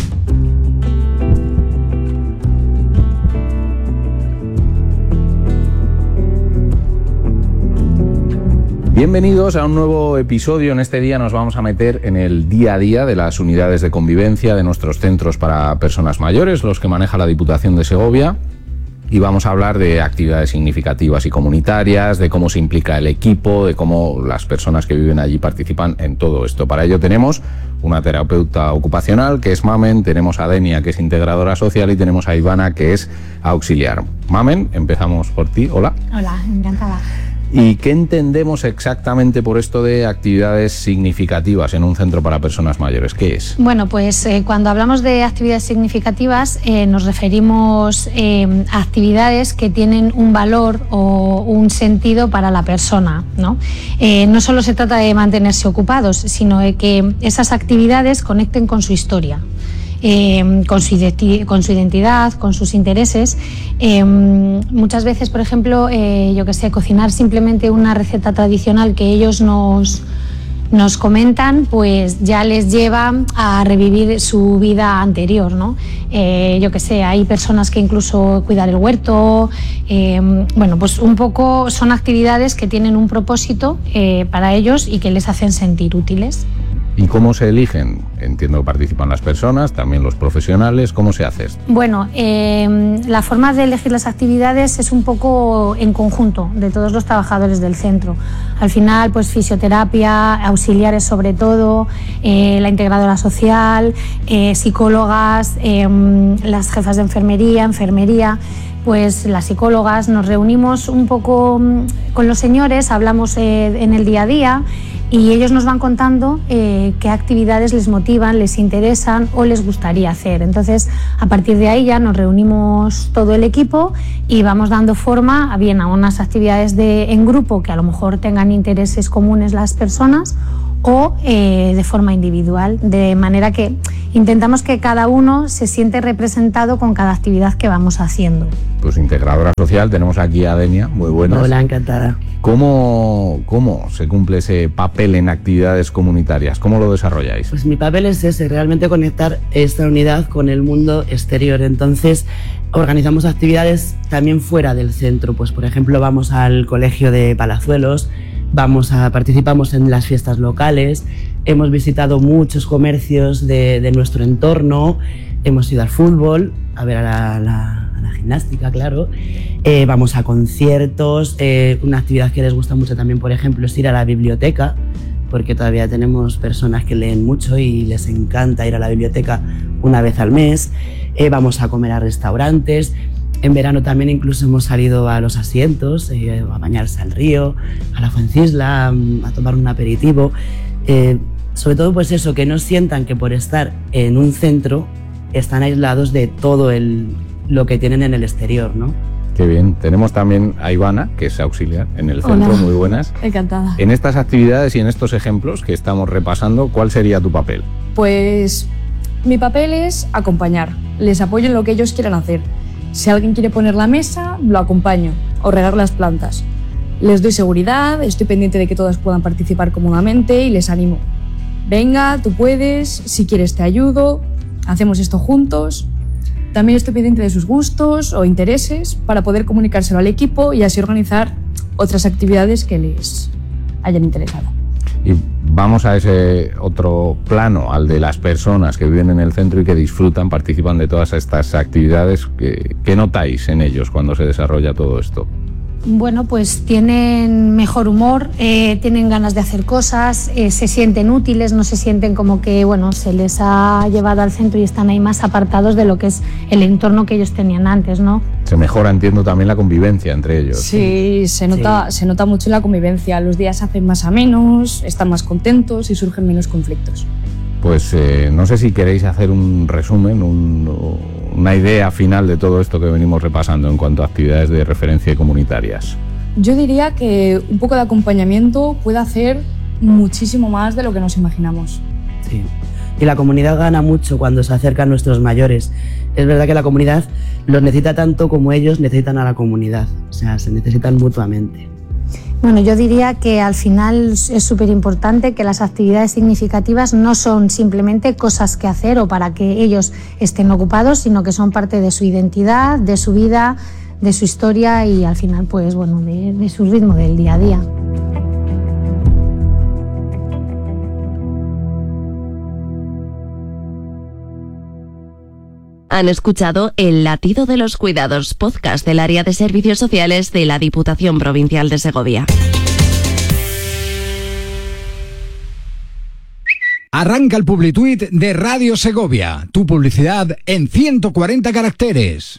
Bienvenidos a un nuevo episodio. En este día nos vamos a meter en el día a día de las unidades de convivencia de nuestros centros para personas mayores, los que maneja la Diputación de Segovia. Y vamos a hablar de actividades significativas y comunitarias, de cómo se implica el equipo, de cómo las personas que viven allí participan en todo esto. Para ello tenemos una terapeuta ocupacional, que es Mamen, tenemos a Denia, que es integradora social, y tenemos a Ivana, que es auxiliar. Mamen, empezamos por ti. Hola.
Hola, encantada.
¿Y qué entendemos exactamente por esto de actividades significativas en un centro para personas mayores? ¿Qué es?
Bueno, pues cuando hablamos de actividades significativas nos referimos a actividades que tienen un valor o un sentido para la persona, ¿no? No solo se trata de mantenerse ocupados, sino de que esas actividades conecten con su historia. Con su identidad, con sus intereses. Muchas veces, por ejemplo, cocinar simplemente una receta tradicional que ellos nos comentan, pues ya les lleva a revivir su vida anterior, ¿no? Hay personas que incluso cuidan el huerto. Pues un poco son actividades que tienen un propósito para ellos y que les hacen sentir útiles.
¿Y cómo se eligen? Entiendo que participan las personas, también los profesionales. ¿Cómo se hace esto?
Bueno, la forma de elegir las actividades es un poco en conjunto de todos los trabajadores del centro. Al final, pues fisioterapia, auxiliares sobre todo, la integradora social, psicólogas, las jefas de enfermería, pues las psicólogas nos reunimos un poco con los señores, hablamos en el día a día y ellos nos van contando qué actividades les motivan, les interesan o les gustaría hacer. Entonces, a partir de ahí ya nos reunimos todo el equipo y vamos dando forma bien a unas actividades en grupo que a lo mejor tengan intereses comunes las personas o de forma individual, de manera que intentamos que cada uno se siente representado con cada actividad que vamos haciendo.
Pues integradora social, tenemos aquí a Denia, muy buenas.
Hola, encantada.
¿Cómo se cumple ese papel en actividades comunitarias? ¿Cómo lo desarrolláis?
Pues mi papel es ese, realmente conectar esta unidad con el mundo exterior. Entonces, organizamos actividades también fuera del centro. Pues, por ejemplo, vamos al colegio de Palazuelos, participamos en las fiestas locales, hemos visitado muchos comercios de nuestro entorno, hemos ido al fútbol, a ver a la gimnástica, claro, vamos a conciertos, una actividad que les gusta mucho también, por ejemplo, es ir a la biblioteca, porque todavía tenemos personas que leen mucho y les encanta ir a la biblioteca una vez al mes, vamos a comer a restaurantes. En verano también incluso hemos salido a los asientos, a bañarse al río, a la Fuencisla, a tomar un aperitivo. Sobre todo pues eso, que no sientan que por estar en un centro están aislados de todo lo que tienen en el exterior, ¿no?
Qué bien. Tenemos también a Ivana, que es auxiliar en el centro.
Hola.
Muy buenas.
Encantada.
En estas actividades y en estos ejemplos que estamos repasando, ¿cuál sería tu papel?
Pues mi papel es acompañar. Les apoyo en lo que ellos quieran hacer. Si alguien quiere poner la mesa, lo acompaño, o regar las plantas. Les doy seguridad, estoy pendiente de que todas puedan participar cómodamente y les animo. Venga, tú puedes, si quieres te ayudo, hacemos esto juntos. También estoy pendiente de sus gustos o intereses para poder comunicárselo al equipo y así organizar otras actividades que les hayan interesado.
Y vamos a ese otro plano, al de las personas que viven en el centro y que disfrutan, participan de todas estas actividades. ¿Qué notáis en ellos cuando se desarrolla todo esto?
Bueno, pues tienen mejor humor, tienen ganas de hacer cosas, se sienten útiles, no se sienten como que se les ha llevado al centro y están ahí más apartados de lo que es el entorno que ellos tenían antes, ¿no?
Se mejora, entiendo, también la convivencia entre ellos.
Sí, se nota mucho la convivencia. Los días se hacen más amenos, están más contentos y surgen menos conflictos.
Pues no sé si queréis hacer un resumen, una idea final de todo esto que venimos repasando en cuanto a actividades de referencia comunitarias.
Yo diría que un poco de acompañamiento puede hacer muchísimo más de lo que nos imaginamos.
Sí. Y la comunidad gana mucho cuando se acercan nuestros mayores. Es verdad que la comunidad los necesita tanto como ellos necesitan a la comunidad. O sea, se necesitan mutuamente.
Bueno, yo diría que al final es súper importante que las actividades significativas no son simplemente cosas que hacer o para que ellos estén ocupados, sino que son parte de su identidad, de su vida, de su historia y al final, pues bueno, de su ritmo del día a día.
Han escuchado El latido de los cuidados, podcast del área de servicios sociales de la Diputación Provincial de Segovia.
Arranca el Publituit de Radio Segovia. Tu publicidad en 140 caracteres.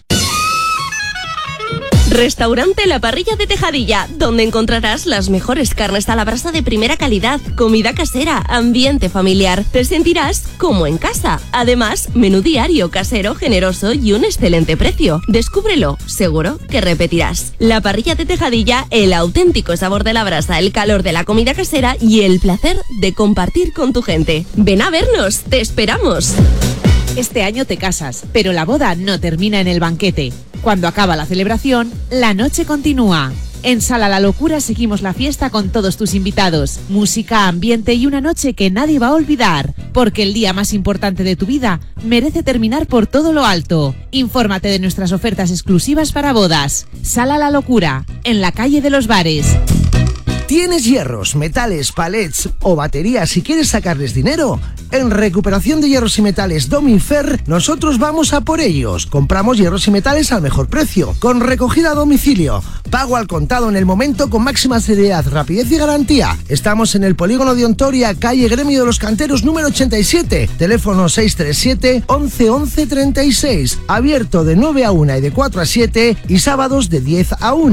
Restaurante La Parrilla de Tejadilla, donde encontrarás las mejores carnes a la brasa de primera calidad, comida casera, ambiente familiar. Te sentirás como en casa. Además, menú diario, casero, generoso y un excelente precio. Descúbrelo, seguro que repetirás. La Parrilla de Tejadilla, el auténtico sabor de la brasa, el calor de la comida casera y el placer de compartir con tu gente. Ven a vernos, te esperamos.
Este año te casas, pero la boda no termina en el banquete. Cuando acaba la celebración, la noche continúa. En Sala La Locura seguimos la fiesta con todos tus invitados. Música, ambiente y una noche que nadie va a olvidar. Porque el día más importante de tu vida merece terminar por todo lo alto. Infórmate de nuestras ofertas exclusivas para bodas. Sala La Locura, en la calle de los Bares.
¿Tienes hierros, metales, palets o baterías y quieres sacarles dinero? En Recuperación de Hierros y Metales Domifer, nosotros vamos a por ellos. Compramos hierros y metales al mejor precio, con recogida a domicilio, pago al contado en el momento con máxima seriedad, rapidez y garantía. Estamos en el Polígono de Ontoria, calle Gremio de los Canteros número 87, teléfono 637 11 11 36, abierto de 9 a 1 y de 4 a 7 y sábados de 10 a 1.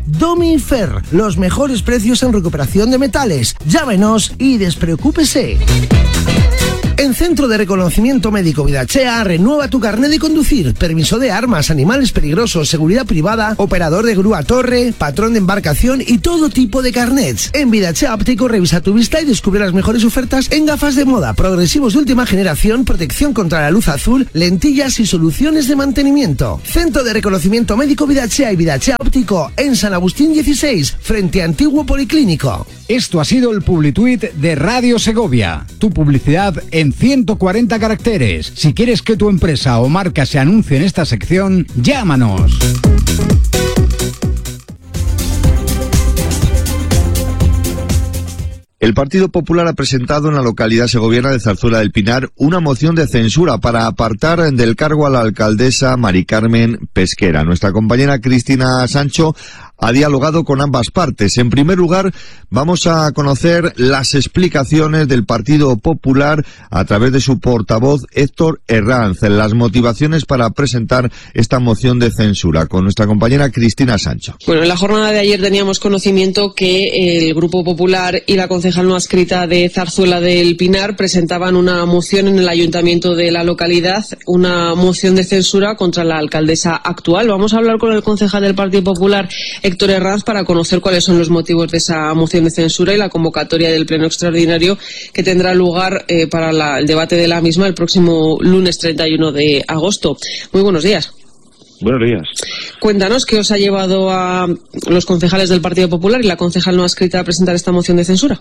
Domifer, los mejores precios en recuperación de metales. Llámenos y despreocúpese. En Centro de Reconocimiento Médico Vidachea, renueva tu carnet de conducir, permiso de armas, animales peligrosos, seguridad privada, operador de grúa torre, patrón de embarcación y todo tipo de carnets. En Vidachea Óptico revisa tu vista y descubre las mejores ofertas en gafas de moda, progresivos de última generación, protección contra la luz azul, lentillas y soluciones de mantenimiento. Centro de Reconocimiento Médico Vidachea y Vidachea Óptico en San Agustín 16, frente a Antiguo Policlínico.
Esto ha sido el Publituit de Radio Segovia. Tu publicidad en 140 caracteres. Si quieres que tu empresa o marca se anuncie en esta sección, llámanos.
El Partido Popular ha presentado en la localidad segoviana de Zarzuela del Pinar una moción de censura para apartar del cargo a la alcaldesa Mari Carmen Pesquera. Nuestra compañera Cristina Sancho ha dialogado con ambas partes. En primer lugar, vamos a conocer las explicaciones del Partido Popular a través de su portavoz Héctor Herranz, las motivaciones para presentar esta moción de censura, con nuestra compañera Cristina Sancho.
Bueno, en la jornada de ayer teníamos conocimiento que el Grupo Popular y la concejal no adscrita de Zarzuela del Pinar presentaban una moción en el ayuntamiento de la localidad, una moción de censura contra la alcaldesa actual. Vamos a hablar con el concejal del Partido Popular, Héctor Herranz, para conocer cuáles son los motivos de esa moción de censura y la convocatoria del pleno extraordinario que tendrá lugar para el debate de la misma el próximo lunes 31 de agosto. Muy buenos días.
Buenos días.
Cuéntanos qué os ha llevado a los concejales del Partido Popular y la concejal no adscrita a presentar esta moción de censura.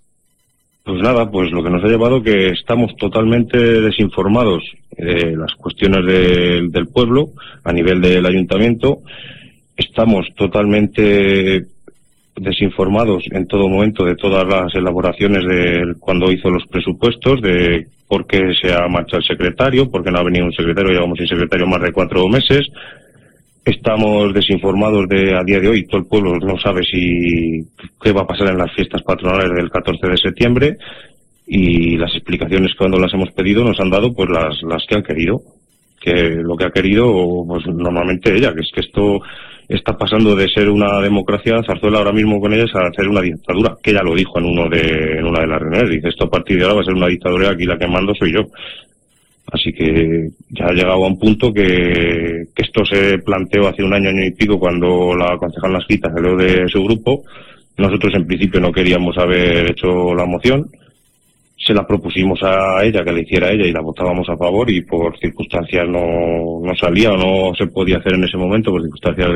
Pues nada, pues lo que nos ha llevado que estamos totalmente desinformados de las cuestiones del pueblo a nivel del ayuntamiento. Estamos totalmente desinformados en todo momento de todas las elaboraciones de cuando hizo los presupuestos, de por qué se ha marchado el secretario, por qué no ha venido un secretario, llevamos sin secretario más de 4 meses. Estamos desinformados a día de hoy, todo el pueblo no sabe qué va a pasar en las fiestas patronales del 14 de septiembre y las explicaciones cuando las hemos pedido nos han dado pues las que han querido, que lo que ha querido pues normalmente ella, que es que esto está pasando de ser una democracia, Zarzuela ahora mismo con ellas, a ser una dictadura, que ella lo dijo en una de las reuniones, dice esto a partir de ahora va a ser una dictadura, aquí la que mando soy yo. Así que ya ha llegado a un punto que esto se planteó hace un año y pico cuando la concejal Nasquita salió de su grupo. Nosotros en principio no queríamos haber hecho la moción, se la propusimos a ella, que la hiciera ella y la votábamos a favor y por circunstancias no salía o no se podía hacer en ese momento por circunstancias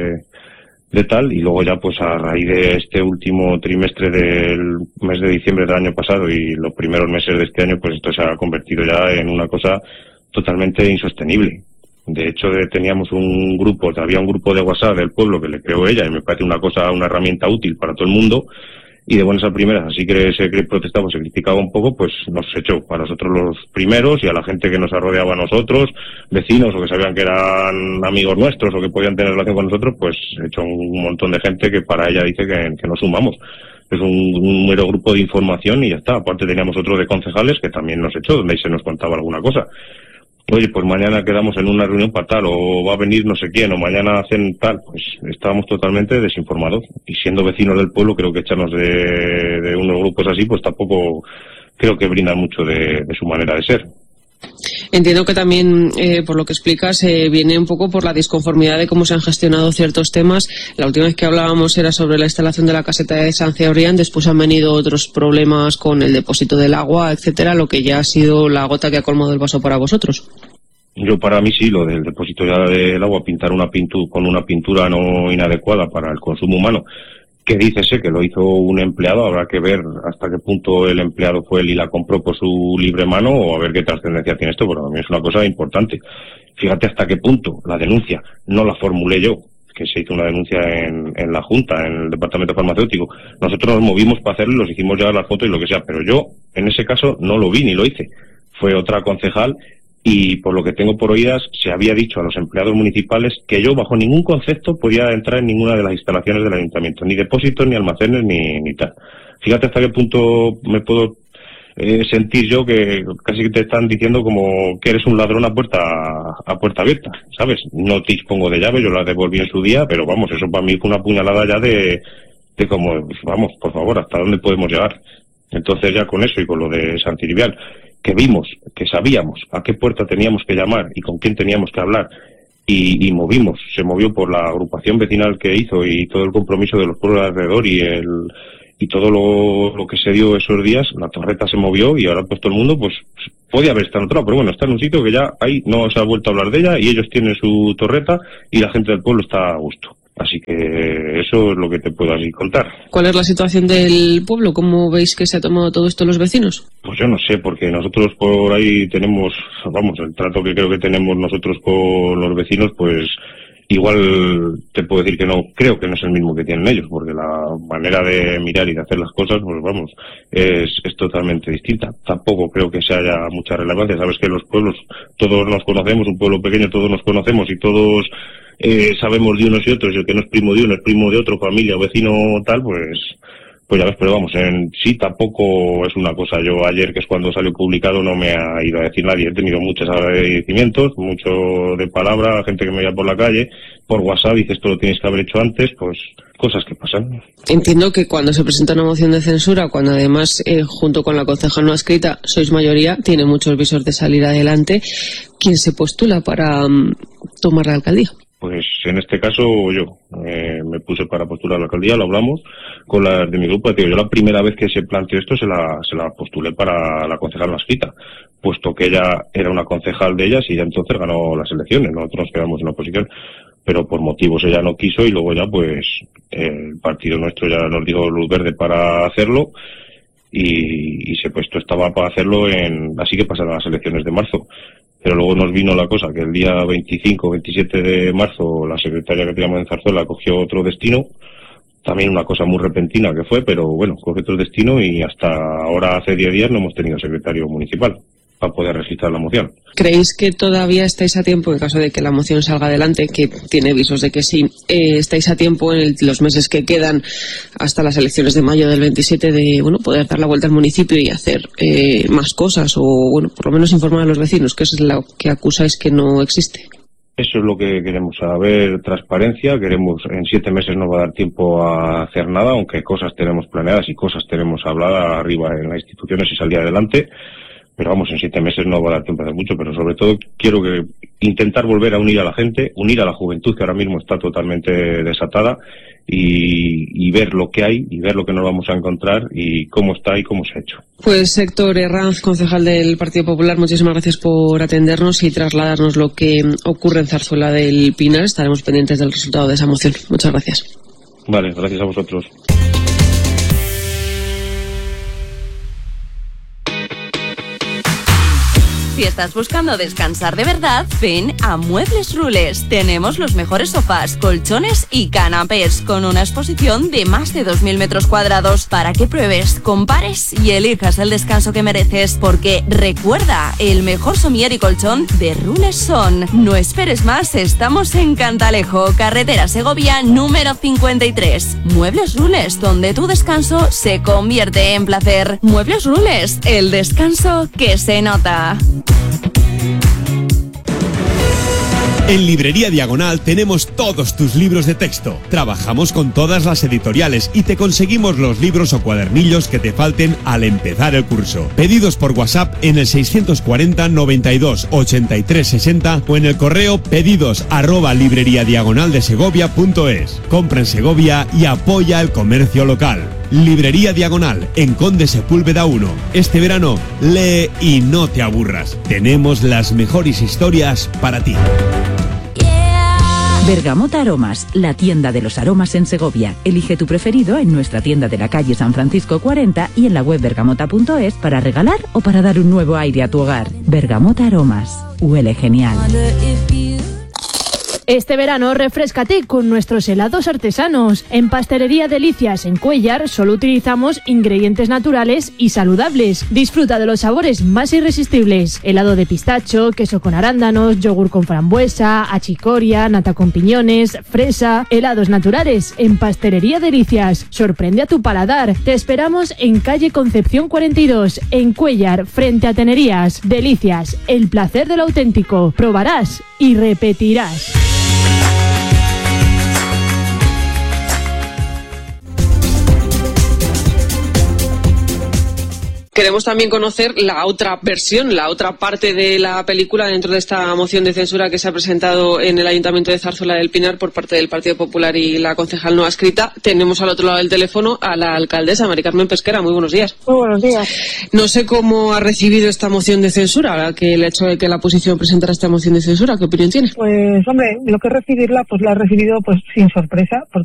de tal, y luego ya pues a raíz de este último trimestre del mes de diciembre del año pasado y los primeros meses de este año, pues esto se ha convertido ya en una cosa totalmente insostenible. De hecho, teníamos había un grupo de WhatsApp del pueblo que le creó ella y me parece una herramienta útil para todo el mundo, y de buenas a primeras, así que se protestaba, se criticaba un poco, pues nos echó a nosotros los primeros y a la gente que nos rodeaba a nosotros, vecinos o que sabían que eran amigos nuestros o que podían tener relación con nosotros, pues echó un montón de gente que para ella dice que nos sumamos. Es un mero grupo de información y ya está. Aparte teníamos otro de concejales que también nos echó, donde ahí se nos contaba alguna cosa. Oye, pues mañana quedamos en una reunión para tal, o va a venir no sé quién, o mañana hacen tal, pues estábamos totalmente desinformados. Y siendo vecinos del pueblo, creo que echarnos de unos grupos así, pues tampoco creo que brinda mucho de su manera de ser.
Entiendo que también, por lo que explicas, viene un poco por la disconformidad de cómo se han gestionado ciertos temas. La última vez que hablábamos era sobre la instalación de la caseta de San Cebrián, después han venido otros problemas con el depósito del agua, etcétera, lo que ya ha sido la gota que ha colmado el vaso para vosotros.
Yo para mí sí, lo del depósito ya del agua, pintar con una pintura no inadecuada para el consumo humano, que dícese que lo hizo un empleado, habrá que ver hasta qué punto el empleado fue él y la compró por su libre mano, o a ver qué trascendencia tiene esto, porque a mí es una cosa importante. Fíjate hasta qué punto la denuncia no la formulé yo, que se hizo una denuncia en la Junta, en el departamento farmacéutico. Nosotros nos movimos para hacerlo, los hicimos llegar las fotos y lo que sea, pero yo en ese caso no lo vi ni lo hice. Fue otra concejal. Y por lo que tengo por oídas, se había dicho a los empleados municipales que yo bajo ningún concepto podía entrar en ninguna de las instalaciones del ayuntamiento, ni depósitos, ni almacenes, ni tal. Fíjate hasta qué punto me puedo sentir yo que casi que te están diciendo como que eres un ladrón a puerta abierta, ¿sabes? No te dispongo de llave, yo la devolví en su día, pero vamos, eso para mí fue una puñalada ya de como, vamos, por favor, ¿hasta dónde podemos llegar? Entonces ya con eso y con lo de Santilivial, que vimos, que sabíamos a qué puerta teníamos que llamar y con quién teníamos que hablar, y se movió por la agrupación vecinal que hizo y todo el compromiso de los pueblos de alrededor y todo lo que se dio esos días, la torreta se movió y ahora pues todo el mundo pues podía haber estado en otro lado, pero bueno, está en un sitio que ya ahí no se ha vuelto a hablar de ella y ellos tienen su torreta y la gente del pueblo está a gusto. Así que eso es lo que te puedo así contar.
¿Cuál es la situación del pueblo? ¿Cómo veis que se ha tomado todo esto los vecinos?
Pues yo no sé, porque nosotros por ahí tenemos, vamos, el trato que creo que tenemos nosotros con los vecinos, pues igual te puedo decir que no, creo que no es el mismo que tienen ellos, porque la manera de mirar y de hacer las cosas, pues vamos, es totalmente distinta. Tampoco creo que se haya mucha relevancia. Sabes que los pueblos, todos nos conocemos, un pueblo pequeño, todos nos conocemos y todos sabemos de unos y otros, y el que no es primo de uno es primo de otro, familia o vecino tal, pues ya ves, pero vamos, en sí tampoco es una cosa. Yo ayer, que es cuando salió publicado, no me ha ido a decir nadie. He tenido muchos agradecimientos, mucho de palabra, gente que me veía por la calle, por WhatsApp, dice esto lo tienes que haber hecho antes, pues cosas que pasan.
Entiendo que cuando se presenta una moción de censura, cuando además junto con la concejal no adscrita sois mayoría, tiene muchos visos de salir adelante. ¿Quién se postula para tomar la alcaldía?
Pues en este caso yo me puse para postular a la alcaldía, lo hablamos con las de mi grupo. Yo la primera vez que se planteó esto se la postulé para la concejal no adscrita, puesto que ella era una concejal de ellas y ella entonces ganó las elecciones. Nosotros nos quedamos en la oposición, pero por motivos ella no quiso y luego ya pues el partido nuestro ya nos dio luz verde para hacerlo y se puesto estaba para hacerlo así que pasaron las elecciones de marzo. Pero luego nos vino la cosa que el día 25 27 de marzo la secretaria que teníamos en Zarzuela cogió otro destino, también una cosa muy repentina que fue, pero bueno, cogió otro destino y hasta ahora hace 10 días no hemos tenido secretario municipal para poder registrar la moción.
¿Creéis que todavía estáis a tiempo, en caso de que la moción salga adelante, que tiene visos de que sí, estáis a tiempo en los meses que quedan hasta las elecciones de mayo del 27 de poder dar la vuelta al municipio y hacer más cosas o por lo menos informar a los vecinos, que eso es lo que acusáis que no existe?
Eso es lo que queremos, saber transparencia. Queremos, en 7 meses no va a dar tiempo a hacer nada, aunque cosas tenemos planeadas y cosas tenemos habladas arriba en las instituciones y salir adelante. Pero vamos, en 7 meses no va a dar tiempo a hacer mucho, pero sobre todo quiero intentar volver a unir a la gente, unir a la juventud que ahora mismo está totalmente desatada y ver lo que hay y ver lo que nos vamos a encontrar y cómo está y cómo se ha hecho.
Pues Héctor Herranz, concejal del Partido Popular, muchísimas gracias por atendernos y trasladarnos lo que ocurre en Zarzuela del Pinar. Estaremos pendientes del resultado de esa moción. Muchas gracias.
Vale, gracias a vosotros.
Si estás buscando descansar de verdad, ven a Muebles Rules. Tenemos los mejores sofás, colchones y canapés con una exposición de más de 2.000 metros cuadrados para que pruebes, compares y elijas el descanso que mereces. Porque recuerda, el mejor somier y colchón de Rules son. No esperes más, estamos en Cantalejo, carretera Segovia número 53. Muebles Rules, donde tu descanso se convierte en placer. Muebles Rules, el descanso que se nota.
En Librería Diagonal tenemos todos tus libros de texto. Trabajamos con todas las editoriales y te conseguimos los libros o cuadernillos que te falten al empezar el curso. Pedidos por WhatsApp en el 640 92 83 60 o en el correo pedidos@libreriadiagonaldesegovia.es. Compra en Segovia y apoya el comercio local. Librería Diagonal, en Conde Sepúlveda 1. Este verano, lee y no te aburras. Tenemos las mejores historias para ti.
Bergamota Aromas, la tienda de los aromas en Segovia. Elige tu preferido en nuestra tienda de la calle San Francisco 40 y en la web bergamota.es para regalar o para dar un nuevo aire a tu hogar. Bergamota Aromas, huele genial.
Este verano refréscate con nuestros helados artesanos. En Pastelería Delicias en Cuéllar solo utilizamos ingredientes naturales y saludables. Disfruta de los sabores más irresistibles. Helado de pistacho, queso con arándanos, yogur con frambuesa, achicoria, nata con piñones, fresa. Helados naturales en Pastelería Delicias. Sorprende a tu paladar. Te esperamos en calle Concepción 42, en Cuéllar, frente a Tenerías. Delicias, el placer de lo auténtico. Probarás y repetirás.
Queremos también conocer la otra versión, la otra parte de la película dentro de esta moción de censura que se ha presentado en el Ayuntamiento de Zarzuela del Pinar por parte del Partido Popular y la concejal no adscrita. Tenemos al otro lado del teléfono a la alcaldesa, Mari Carmen Pesquera. Muy buenos días.
Muy buenos días.
No sé cómo ha recibido esta moción de censura, que el hecho de que la oposición presentara esta moción de censura. ¿Qué opinión tiene?
Pues, hombre, lo que es recibirla, pues la ha recibido pues sin sorpresa, porque